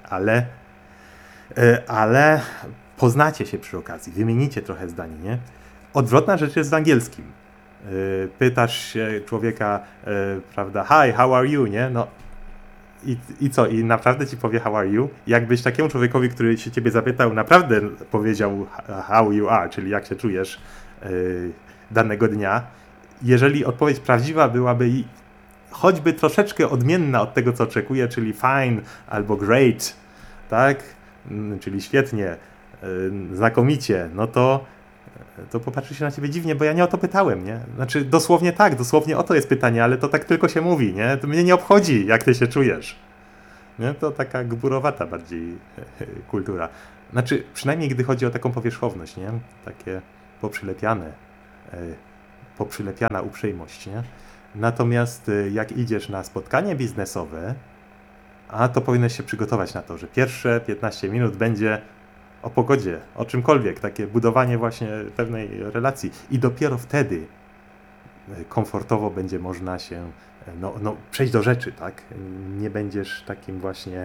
Ale poznacie się przy okazji, wymienicie trochę zdań, nie? Odwrotna rzecz jest z angielskim. Pytasz się człowieka, prawda, hi, how are you, nie? No i co? I naprawdę ci powie how are you? Jakbyś takiemu człowiekowi, który się ciebie zapytał, naprawdę powiedział how you are, czyli jak się czujesz danego dnia, jeżeli odpowiedź prawdziwa byłaby choćby troszeczkę odmienna od tego, co oczekuje, czyli fine albo great, tak? Czyli świetnie, znakomicie, no to to popatrzy się na ciebie dziwnie, bo ja nie o to pytałem, nie? Znaczy dosłownie tak, dosłownie o to jest pytanie, ale to tak tylko się mówi, nie? To mnie nie obchodzi, jak ty się czujesz. Nie? To taka gburowata bardziej kultura. Znaczy, przynajmniej gdy chodzi o taką powierzchowność, nie? Takie poprzylepiane, poprzylepiana uprzejmość, nie? Natomiast jak idziesz na spotkanie biznesowe, a to powinieneś się przygotować na to, że pierwsze 15 minut będzie o pogodzie, o czymkolwiek, takie budowanie właśnie pewnej relacji i dopiero wtedy komfortowo będzie można się przejść do rzeczy, tak? Nie będziesz takim właśnie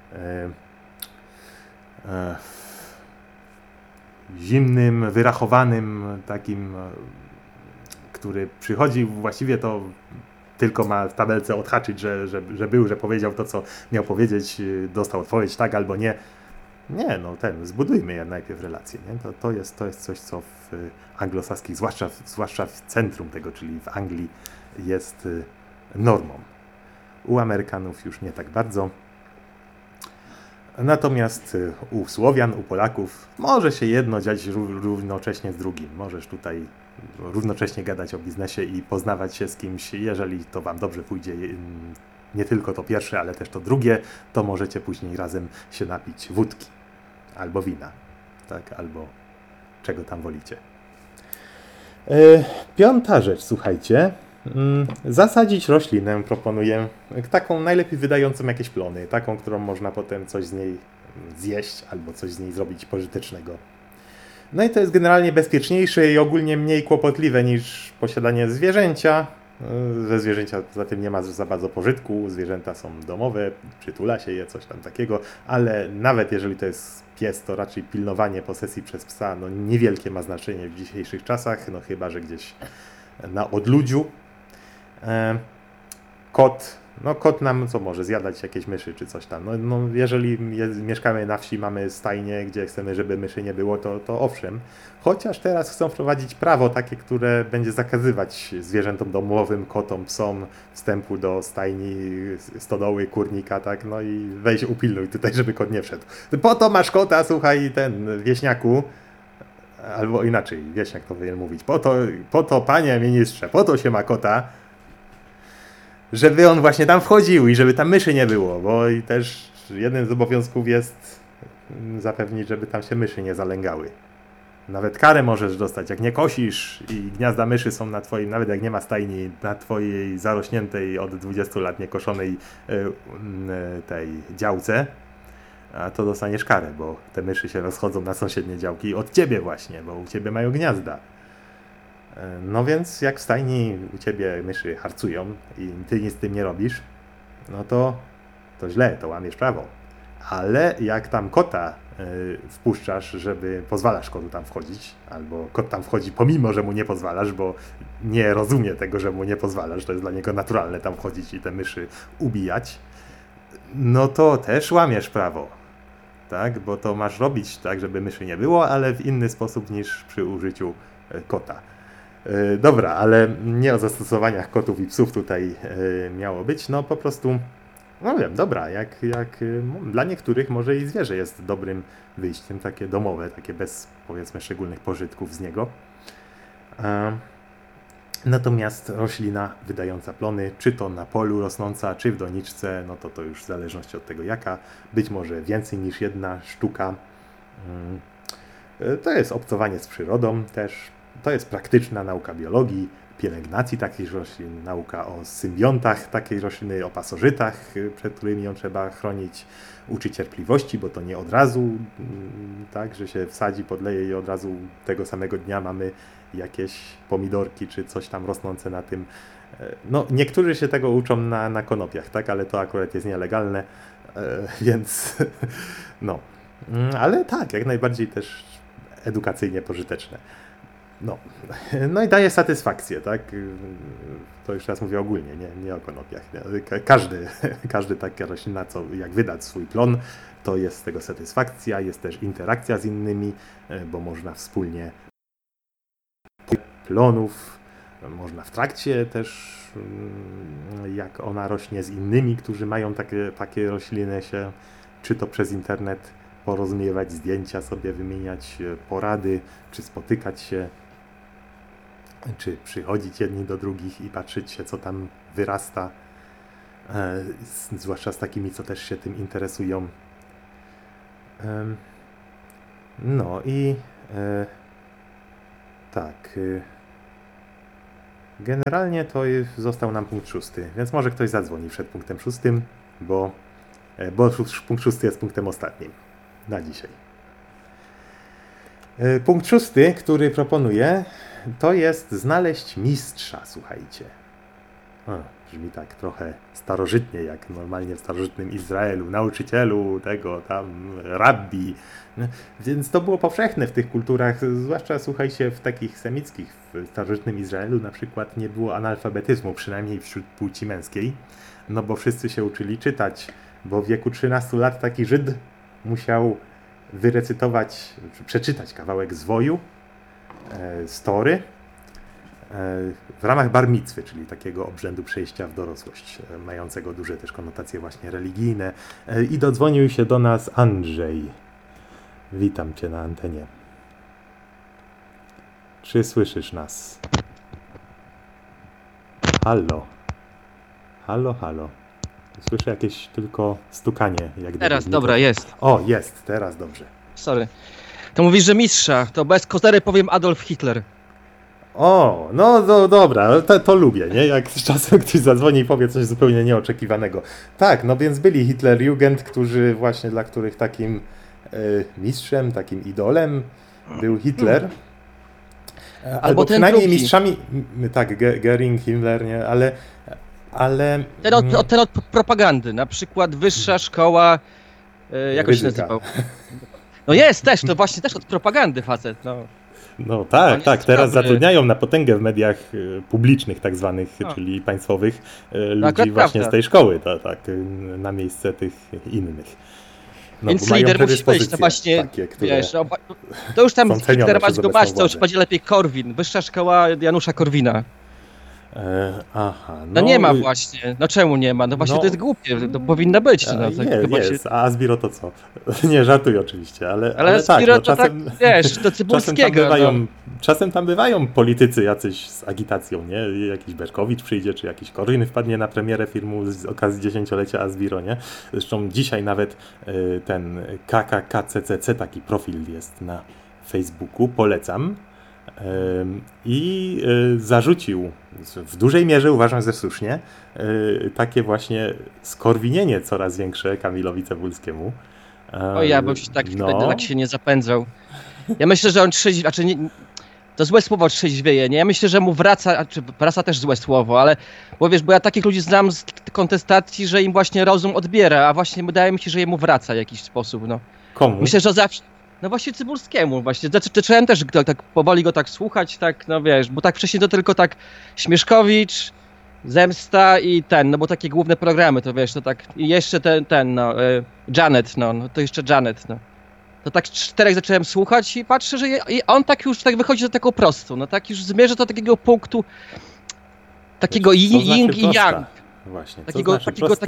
zimnym, wyrachowanym, takim, który przychodzi właściwie to tylko ma w tabelce odhaczyć, że był, że powiedział to, co miał powiedzieć, dostał odpowiedź tak albo nie. Nie, zbudujmy je najpierw relacje. Nie? To jest coś, co w anglosaskich, zwłaszcza w centrum tego, czyli w Anglii, jest normą. U Amerykanów już nie tak bardzo. Natomiast u Słowian, u Polaków może się jedno dziać równocześnie z drugim. Możesz tutaj równocześnie gadać o biznesie i poznawać się z kimś, jeżeli to wam dobrze pójdzie, nie tylko to pierwsze, ale też to drugie, to możecie później razem się napić wódki albo wina, tak, albo czego tam wolicie. Piąta rzecz, słuchajcie. Zasadzić roślinę proponuję, taką najlepiej wydającą jakieś plony, taką, którą można potem coś z niej zjeść albo coś z niej zrobić pożytecznego. No i to jest generalnie bezpieczniejsze i ogólnie mniej kłopotliwe niż posiadanie zwierzęcia. Ze zwierzęcia poza tym nie ma za bardzo pożytku, zwierzęta są domowe, przytula się je, coś tam takiego, ale nawet jeżeli to jest pies, to raczej pilnowanie posesji przez psa niewielkie ma znaczenie w dzisiejszych czasach, chyba że gdzieś na odludziu. Kot nam co może zjadać jakieś myszy czy coś tam. Jeżeli mieszkamy na wsi, mamy stajnię, gdzie chcemy, żeby myszy nie było, to owszem. Chociaż teraz chcą wprowadzić prawo takie, które będzie zakazywać zwierzętom domowym, kotom, psom wstępu do stajni, stodoły, kurnika, tak? I weź upilnuj tutaj, żeby kot nie wszedł. Po to masz kota, słuchaj, wieśniaku. Albo inaczej, wieśniak to powinien mówić. Po to, panie ministrze, po to się ma kota, żeby on właśnie tam wchodził i żeby tam myszy nie było, bo i też jednym z obowiązków jest zapewnić, żeby tam się myszy nie zalęgały. Nawet karę możesz dostać, jak nie kosisz i gniazda myszy są na twoim, nawet jak nie ma stajni, na twojej zarośniętej od 20 lat niekoszonej tej działce, a to dostaniesz karę, bo te myszy się rozchodzą na sąsiednie działki od ciebie właśnie, bo u ciebie mają gniazda. Więc jak w stajni u ciebie myszy harcują i ty nic z tym nie robisz, to źle, to łamiesz prawo. Ale jak tam kota wpuszczasz, żeby pozwalasz kotu tam wchodzić, albo kot tam wchodzi pomimo, że mu nie pozwalasz, bo nie rozumie tego, że mu nie pozwalasz, to jest dla niego naturalne tam wchodzić i te myszy ubijać, to też łamiesz prawo. Tak? Bo to masz robić tak, żeby myszy nie było, ale w inny sposób niż przy użyciu kota. Dobra, ale nie o zastosowaniach kotów i psów tutaj miało być, po prostu, wiem, dobra, jak dla niektórych może i zwierzę jest dobrym wyjściem, takie domowe, takie bez, powiedzmy, szczególnych pożytków z niego. Natomiast roślina wydająca plony, czy to na polu rosnąca, czy w doniczce, to już w zależności od tego jaka, być może więcej niż jedna sztuka. To jest obcowanie z przyrodą też. To jest praktyczna nauka biologii, pielęgnacji takich roślin, nauka o symbiontach takiej rośliny, o pasożytach, przed którymi ją trzeba chronić, uczy cierpliwości, bo to nie od razu, tak, że się wsadzi, podleje i od razu tego samego dnia mamy jakieś pomidorki czy coś tam rosnące na tym. Niektórzy się tego uczą na konopiach, tak, ale to akurat jest nielegalne, więc ale tak, jak najbardziej też edukacyjnie pożyteczne. I daje satysfakcję, tak? To już raz mówię ogólnie, nie o konopiach. Nie? Każdy taka roślina, jak wydać swój plon, to jest z tego satysfakcja, jest też interakcja z innymi, bo można wspólnie plonów, można w trakcie też, jak ona rośnie z innymi, którzy mają takie rośliny, się czy to przez internet porozumiewać, zdjęcia sobie wymieniać, porady, czy spotykać się, czy przychodzić jedni do drugich i patrzeć się, co tam wyrasta, zwłaszcza z takimi, co też się tym interesują. No i tak, generalnie to został nam punkt 6, więc może ktoś zadzwoni przed punktem 6, bo punkt 6 jest punktem ostatnim na dzisiaj. Punkt 6, który proponuję, to jest znaleźć mistrza, słuchajcie. Brzmi tak trochę starożytnie, jak normalnie w starożytnym Izraelu, nauczycielu tego tam, rabbi. Więc to było powszechne w tych kulturach, zwłaszcza, słuchajcie, w takich semickich, w starożytnym Izraelu na przykład nie było analfabetyzmu, przynajmniej wśród płci męskiej, no bo wszyscy się uczyli czytać, bo w wieku 13 lat taki Żyd musiał wyrecytować, czy przeczytać kawałek zwoju, z Tory, w ramach bar micwy, czyli takiego obrzędu przejścia w dorosłość, mającego duże też konotacje właśnie religijne. I dodzwonił się do nas Andrzej. Witam Cię na antenie. Czy słyszysz nas? Halo. Halo, halo. Słyszę jakieś tylko stukanie. Jak Teraz, dobra, jest. O, jest, teraz dobrze. Sorry. To mówisz, że mistrza, to bez kozery powiem Adolf Hitler. O, no dobra, to lubię, nie? Jak z czasem ktoś zadzwoni i powie coś zupełnie nieoczekiwanego. Tak, no więc byli Hitlerjugend, dla których takim mistrzem, takim idolem był Hitler. Albo przynajmniej drugi. mistrzami, tak, Göring, Himmler, nie? Ale Ten od propagandy, na przykład wyższa szkoła, jak on się Rydzyka. nazywał? No jest też, to właśnie też od propagandy facet, no. No tak, teraz dobry. zatrudniają na potęgę w mediach publicznych tak zwanych, czyli państwowych, ludzi akurat właśnie prawda. z tej szkoły, na miejsce tych innych. No, Więc bo mają lider musi być, to predyspozycje właśnie, takie, które wiesz, to już tam są cenione Hitlera przez mać go obecną masz, to już władzę. będzie lepiej Korwin, wyższa szkoła Janusza Korwina. Aha, No nie ma właśnie, no czemu nie ma? No właśnie no, to jest głupie, to powinno być. No, tak chyba jest, a Zbiro to co? Nie, żartuję oczywiście, ale Ale tak, Zbiro no, to czasem, tak, wiesz, to Cybulskiego. czasem tam bywają politycy jacyś z agitacją, nie? Jakiś Berkowicz przyjdzie, czy jakiś Korwin wpadnie na premierę filmu z okazji 10-lecia Azbiro, nie? Zresztą dzisiaj nawet ten KKKCCC, taki profil jest na Facebooku, polecam. I zarzucił, w dużej mierze uważam, że słusznie, takie właśnie skorwinienie coraz większe Kamilowi Cebulskiemu. O ja bym się tak się nie zapędzał. Ja myślę, że on to złe słowo trzeźwieje, nie? Ja myślę, że mu wraca też złe słowo, ale bo ja takich ludzi znam z kontestacji, że im właśnie rozum odbiera, a właśnie wydaje mi się, że jemu wraca w jakiś sposób, no. Komu? Myślę, że zawsze. No właśnie Cybulskiemu właśnie. Zacząłem też tak powoli go tak słuchać, tak, no wiesz, bo tak wcześniej to tylko tak Śmieszkowicz, Zemsta i no bo takie główne programy, to wiesz, to tak, i jeszcze Janet, no to jeszcze Janet, no. To tak 4 zacząłem słuchać i patrzę, że i on tak już tak wychodzi do tego prostu, no tak już zmierza do takiego punktu, takiego yin i yang. Właśnie, Takiego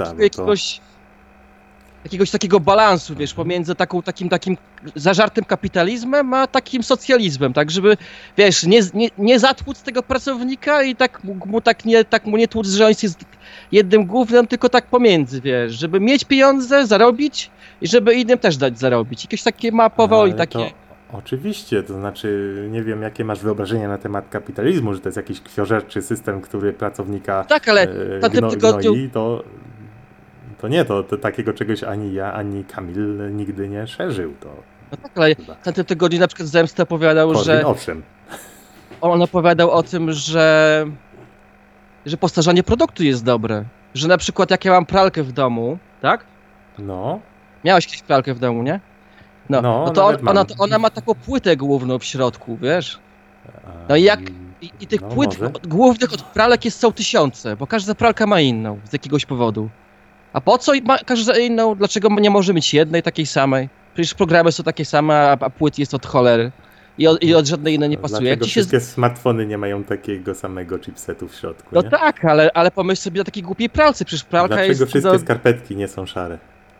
jakiegoś takiego balansu, wiesz, pomiędzy takim zażartym kapitalizmem, a takim socjalizmem, tak, żeby, wiesz, nie zatłuc tego pracownika i tak mu nie tłuc, że on jest jednym głównym, tylko tak pomiędzy, wiesz, żeby mieć pieniądze, zarobić i żeby innym też dać zarobić. Jakieś takie ma powoli takie... Oczywiście, to znaczy nie wiem, jakie masz wyobrażenie na temat kapitalizmu, że to jest jakiś krwiożerczy system, który pracownika tak, ale gnoi, to nie, to takiego czegoś ani ja, ani Kamil nigdy nie szerzył. No tak, ale w tamtym tygodniu na przykład Zemsta opowiadał, Korwin, że... Owszem. On opowiadał o tym, że postarzanie produktu jest dobre. Że na przykład jak ja mam pralkę w domu, tak? No. Miałeś kiedyś pralkę w domu, nie? No to ona ma taką płytę główną w środku, wiesz? No i tych płyt głównych od pralek są tysiące, bo każda pralka ma inną z jakiegoś powodu. A po co ma każda inną? Dlaczego nie może mieć jednej takiej samej? Przecież programy są takie same, a płyt jest od cholery. I od żadnej innej nie pasuje. Dlaczego wszystkie smartfony nie mają takiego samego chipsetu w środku, no nie? tak, ale pomyśl sobie o takiej głupiej pralce, przecież pralka Dlaczego jest... wszystkie skarpetki nie są szare?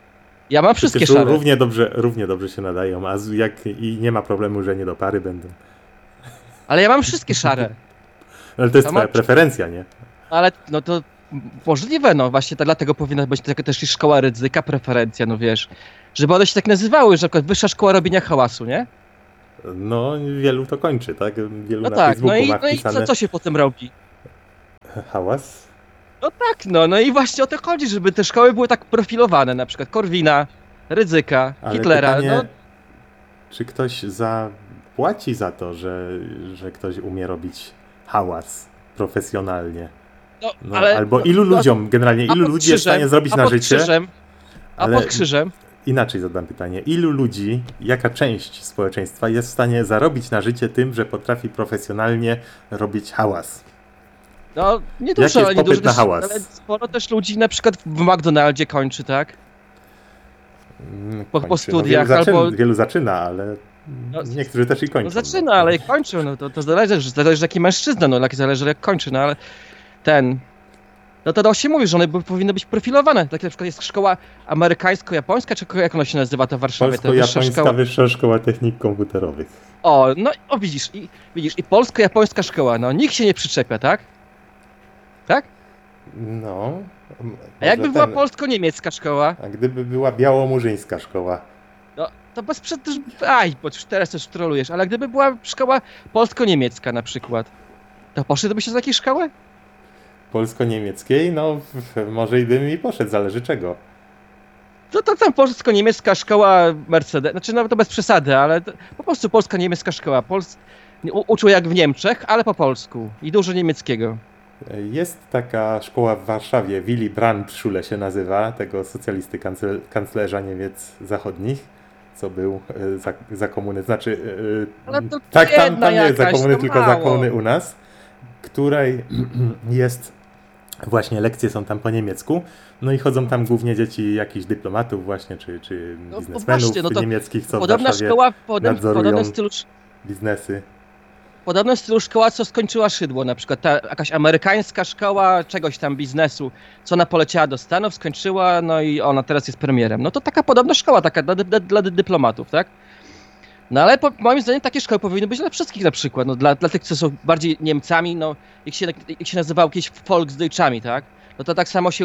Ja mam wszystkie Przecież szare. równie dobrze się nadają, i nie ma problemu, że nie do pary będą. Ale ja mam wszystkie szare. Ale to jest To twoja ma- preferencja, nie? Ale no to możliwe, no właśnie dlatego powinna być też i szkoła ryzyka, preferencja, no wiesz. Żeby one się tak nazywały, że na przykład wyższa szkoła robienia hałasu, nie? No, wielu to kończy, tak? Wielu No na tak, Facebooku ma no i wpisane co się potem robi? hałas. No tak, no i właśnie o to chodzi, żeby te szkoły były tak profilowane, na przykład Korwina, Rydzyka, Ale Hitlera, pytanie, no czy ktoś zapłaci za to, że ktoś umie robić hałas profesjonalnie? No, ale... albo ilu ludziom, generalnie a ilu pod ludzi jest w krzyżem, stanie zrobić a na pod życie? krzyżem, a ale- pod krzyżem? Inaczej zadam pytanie. Ilu ludzi, jaka część społeczeństwa jest w stanie zarobić na życie tym, że potrafi profesjonalnie robić hałas? No nie Jaki dużo, jest ale nie popyt dużo na też, hałas? ale sporo też ludzi na przykład w McDonaldzie kończy, tak? Po Kończy. studiach Wielu zaczyna, ale No, niektórzy też i kończą. No zaczyna, ale jak kończy, no to zależy jaki mężczyzna, no zależy jak kończy, no ale no to się mówi, że one powinny być profilowane. Tak na przykład jest szkoła amerykańsko-japońska, czy jak ona się nazywa to w Warszawie? Ta Polsko-japońska Wyższa Szkoła Technik Komputerowych. O, widzisz, i polsko-japońska szkoła, no nikt się nie przyczepia, tak? Tak? No. A jakby była ten- polsko-niemiecka szkoła, A gdyby była białomurzyńska szkoła? no to bez bo już teraz też trolujesz, ale gdyby była szkoła polsko-niemiecka na przykład, to poszedłbyś do takiej szkoły? Polsko-niemieckiej? No, może i bym i poszedł, zależy czego. To tam polsko-niemiecka szkoła Mercedes, znaczy no to bez przesady, ale po prostu polsko-niemiecka szkoła. Uczył jak w Niemczech, ale po polsku i dużo niemieckiego. Jest taka szkoła w Warszawie, Willy Brandt Schule się nazywa, tego socjalisty, kanclerza Niemiec zachodnich, co był za komuny, znaczy Ale to tak, jedna tam nie jest za jakaś, komuny, to tylko za mało. komuny u nas, której jest, właśnie lekcje są tam po niemiecku, no i chodzą tam głównie dzieci jakichś dyplomatów właśnie, czy No, biznesmenów właśnie, no to niemieckich, co w Podobna Warszawie szkoła, w nadzorują podobnym biznesy. stylu szkoła, co skończyła Szydło, na przykład ta jakaś amerykańska szkoła czegoś tam biznesu, co ona poleciała do Stanów, skończyła, no i ona teraz jest premierem. No to taka podobna szkoła, taka dla dyplomatów, tak? No ale moim zdaniem takie szkoły powinny być dla wszystkich na przykład, no dla tych, co są bardziej Niemcami, no jak się nazywało kiedyś Volksdeutschami, tak? No to tak samo się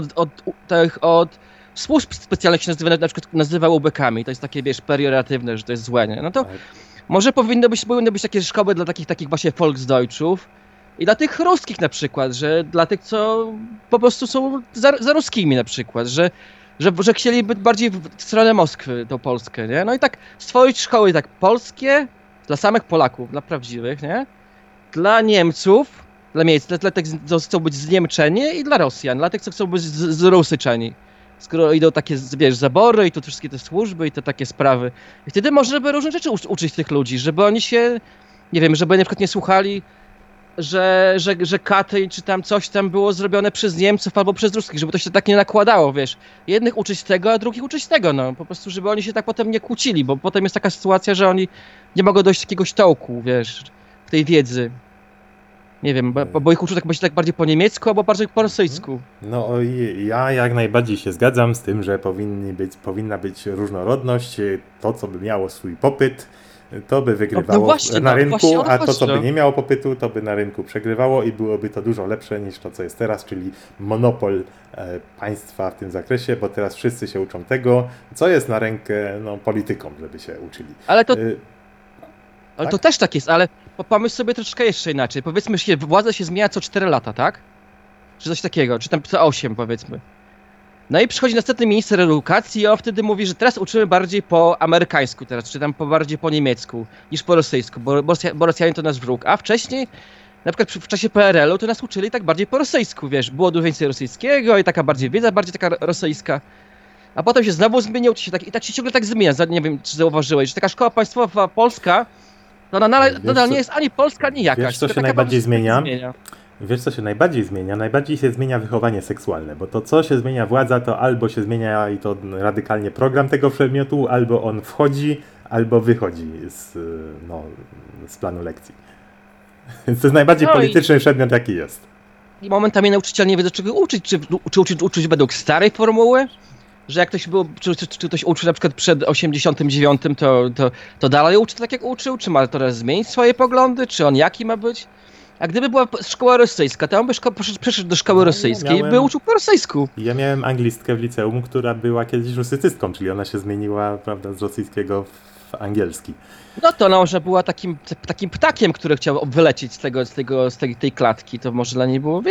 tych od służb specjalnych się na przykład nazywa UBK-ami, to jest takie, wiesz, pejoratywne, że to jest złe, nie? No to może powinny być takie szkoły dla takich właśnie Volksdeutschów i dla tych ruskich na przykład, że dla tych, co po prostu są za ruskimi na przykład, że chcieliby bardziej w stronę Moskwy, tą Polskę, nie? No i tak stworzyć szkoły tak polskie, dla samych Polaków, dla prawdziwych, nie? Dla Niemców, dla tych, co chcą być zniemczeni i dla Rosjan, dla tych, co chcą być zrusyczeni. Skoro idą takie, wiesz, zabory i tu wszystkie te służby i te takie sprawy. I wtedy można by różne rzeczy uczyć tych ludzi, żeby oni się, nie wiem, żeby na przykład nie słuchali, że Katyń czy tam coś tam było zrobione przez Niemców albo przez Ruskich, żeby to się tak nie nakładało, wiesz. Jednych uczyć tego, a drugich uczyć tego, no. Po prostu, żeby oni się tak potem nie kłócili, bo potem jest taka sytuacja, że oni nie mogą dojść do jakiegoś tołku, wiesz, w tej wiedzy. Nie wiem, bo ich uczą tak bardziej po niemiecku albo bardziej po rosyjsku. No ja jak najbardziej się zgadzam z tym, że powinna być różnorodność, to co by miało swój popyt, to by wygrywało na rynku, a to co by nie miało popytu, to by na rynku przegrywało i byłoby to dużo lepsze niż to co jest teraz, czyli monopol państwa w tym zakresie, bo teraz wszyscy się uczą tego, co jest na rękę politykom, żeby się uczyli. Ale to tak? to też tak jest, ale pomyśl sobie troszeczkę jeszcze inaczej. Powiedzmy, że władza się zmienia co 4 lata, tak? Czy coś takiego, czy tam co 8 powiedzmy. No i przychodzi następny minister edukacji i on wtedy mówi, że teraz uczymy bardziej po amerykańsku teraz, czy tam bardziej po niemiecku niż po rosyjsku, bo Rosjanie to nasz wróg. A wcześniej, na przykład w czasie PRL-u, to nas uczyli tak bardziej po rosyjsku, wiesz, było dużo więcej rosyjskiego i taka bardziej wiedza, bardziej taka rosyjska. A potem się znowu zmienił, i tak się ciągle tak zmienia. Nie wiem, czy zauważyłeś, że taka szkoła państwowa polska, no ona nadal nie jest ani polska, ani jakaś. Wiesz, co się najbardziej zmienia? Wiesz, co się najbardziej zmienia? Najbardziej się zmienia wychowanie seksualne, bo to, co się zmienia władza, to albo się zmienia i to radykalnie program tego przedmiotu, albo on wchodzi, albo wychodzi z planu lekcji. Więc to jest najbardziej polityczny przedmiot, jaki jest. I momentami nauczyciele nie wiedzą, czego uczyć. Czy uczyć według starej formuły? że jak ktoś był, czy ktoś uczył na przykład przed 89, to dalej uczy tak jak uczył? Czy ma teraz zmienić swoje poglądy? Czy on jaki ma być? A gdyby była szkoła rosyjska, to on by przyszedł do szkoły rosyjskiej i by uczył po rosyjsku. Ja miałem anglistkę w liceum, która była kiedyś rusycystką, czyli ona się zmieniła, prawda, z rosyjskiego w angielski. No to ona może była takim ptakiem, który chciał wylecieć z tej klatki, to może dla niej było,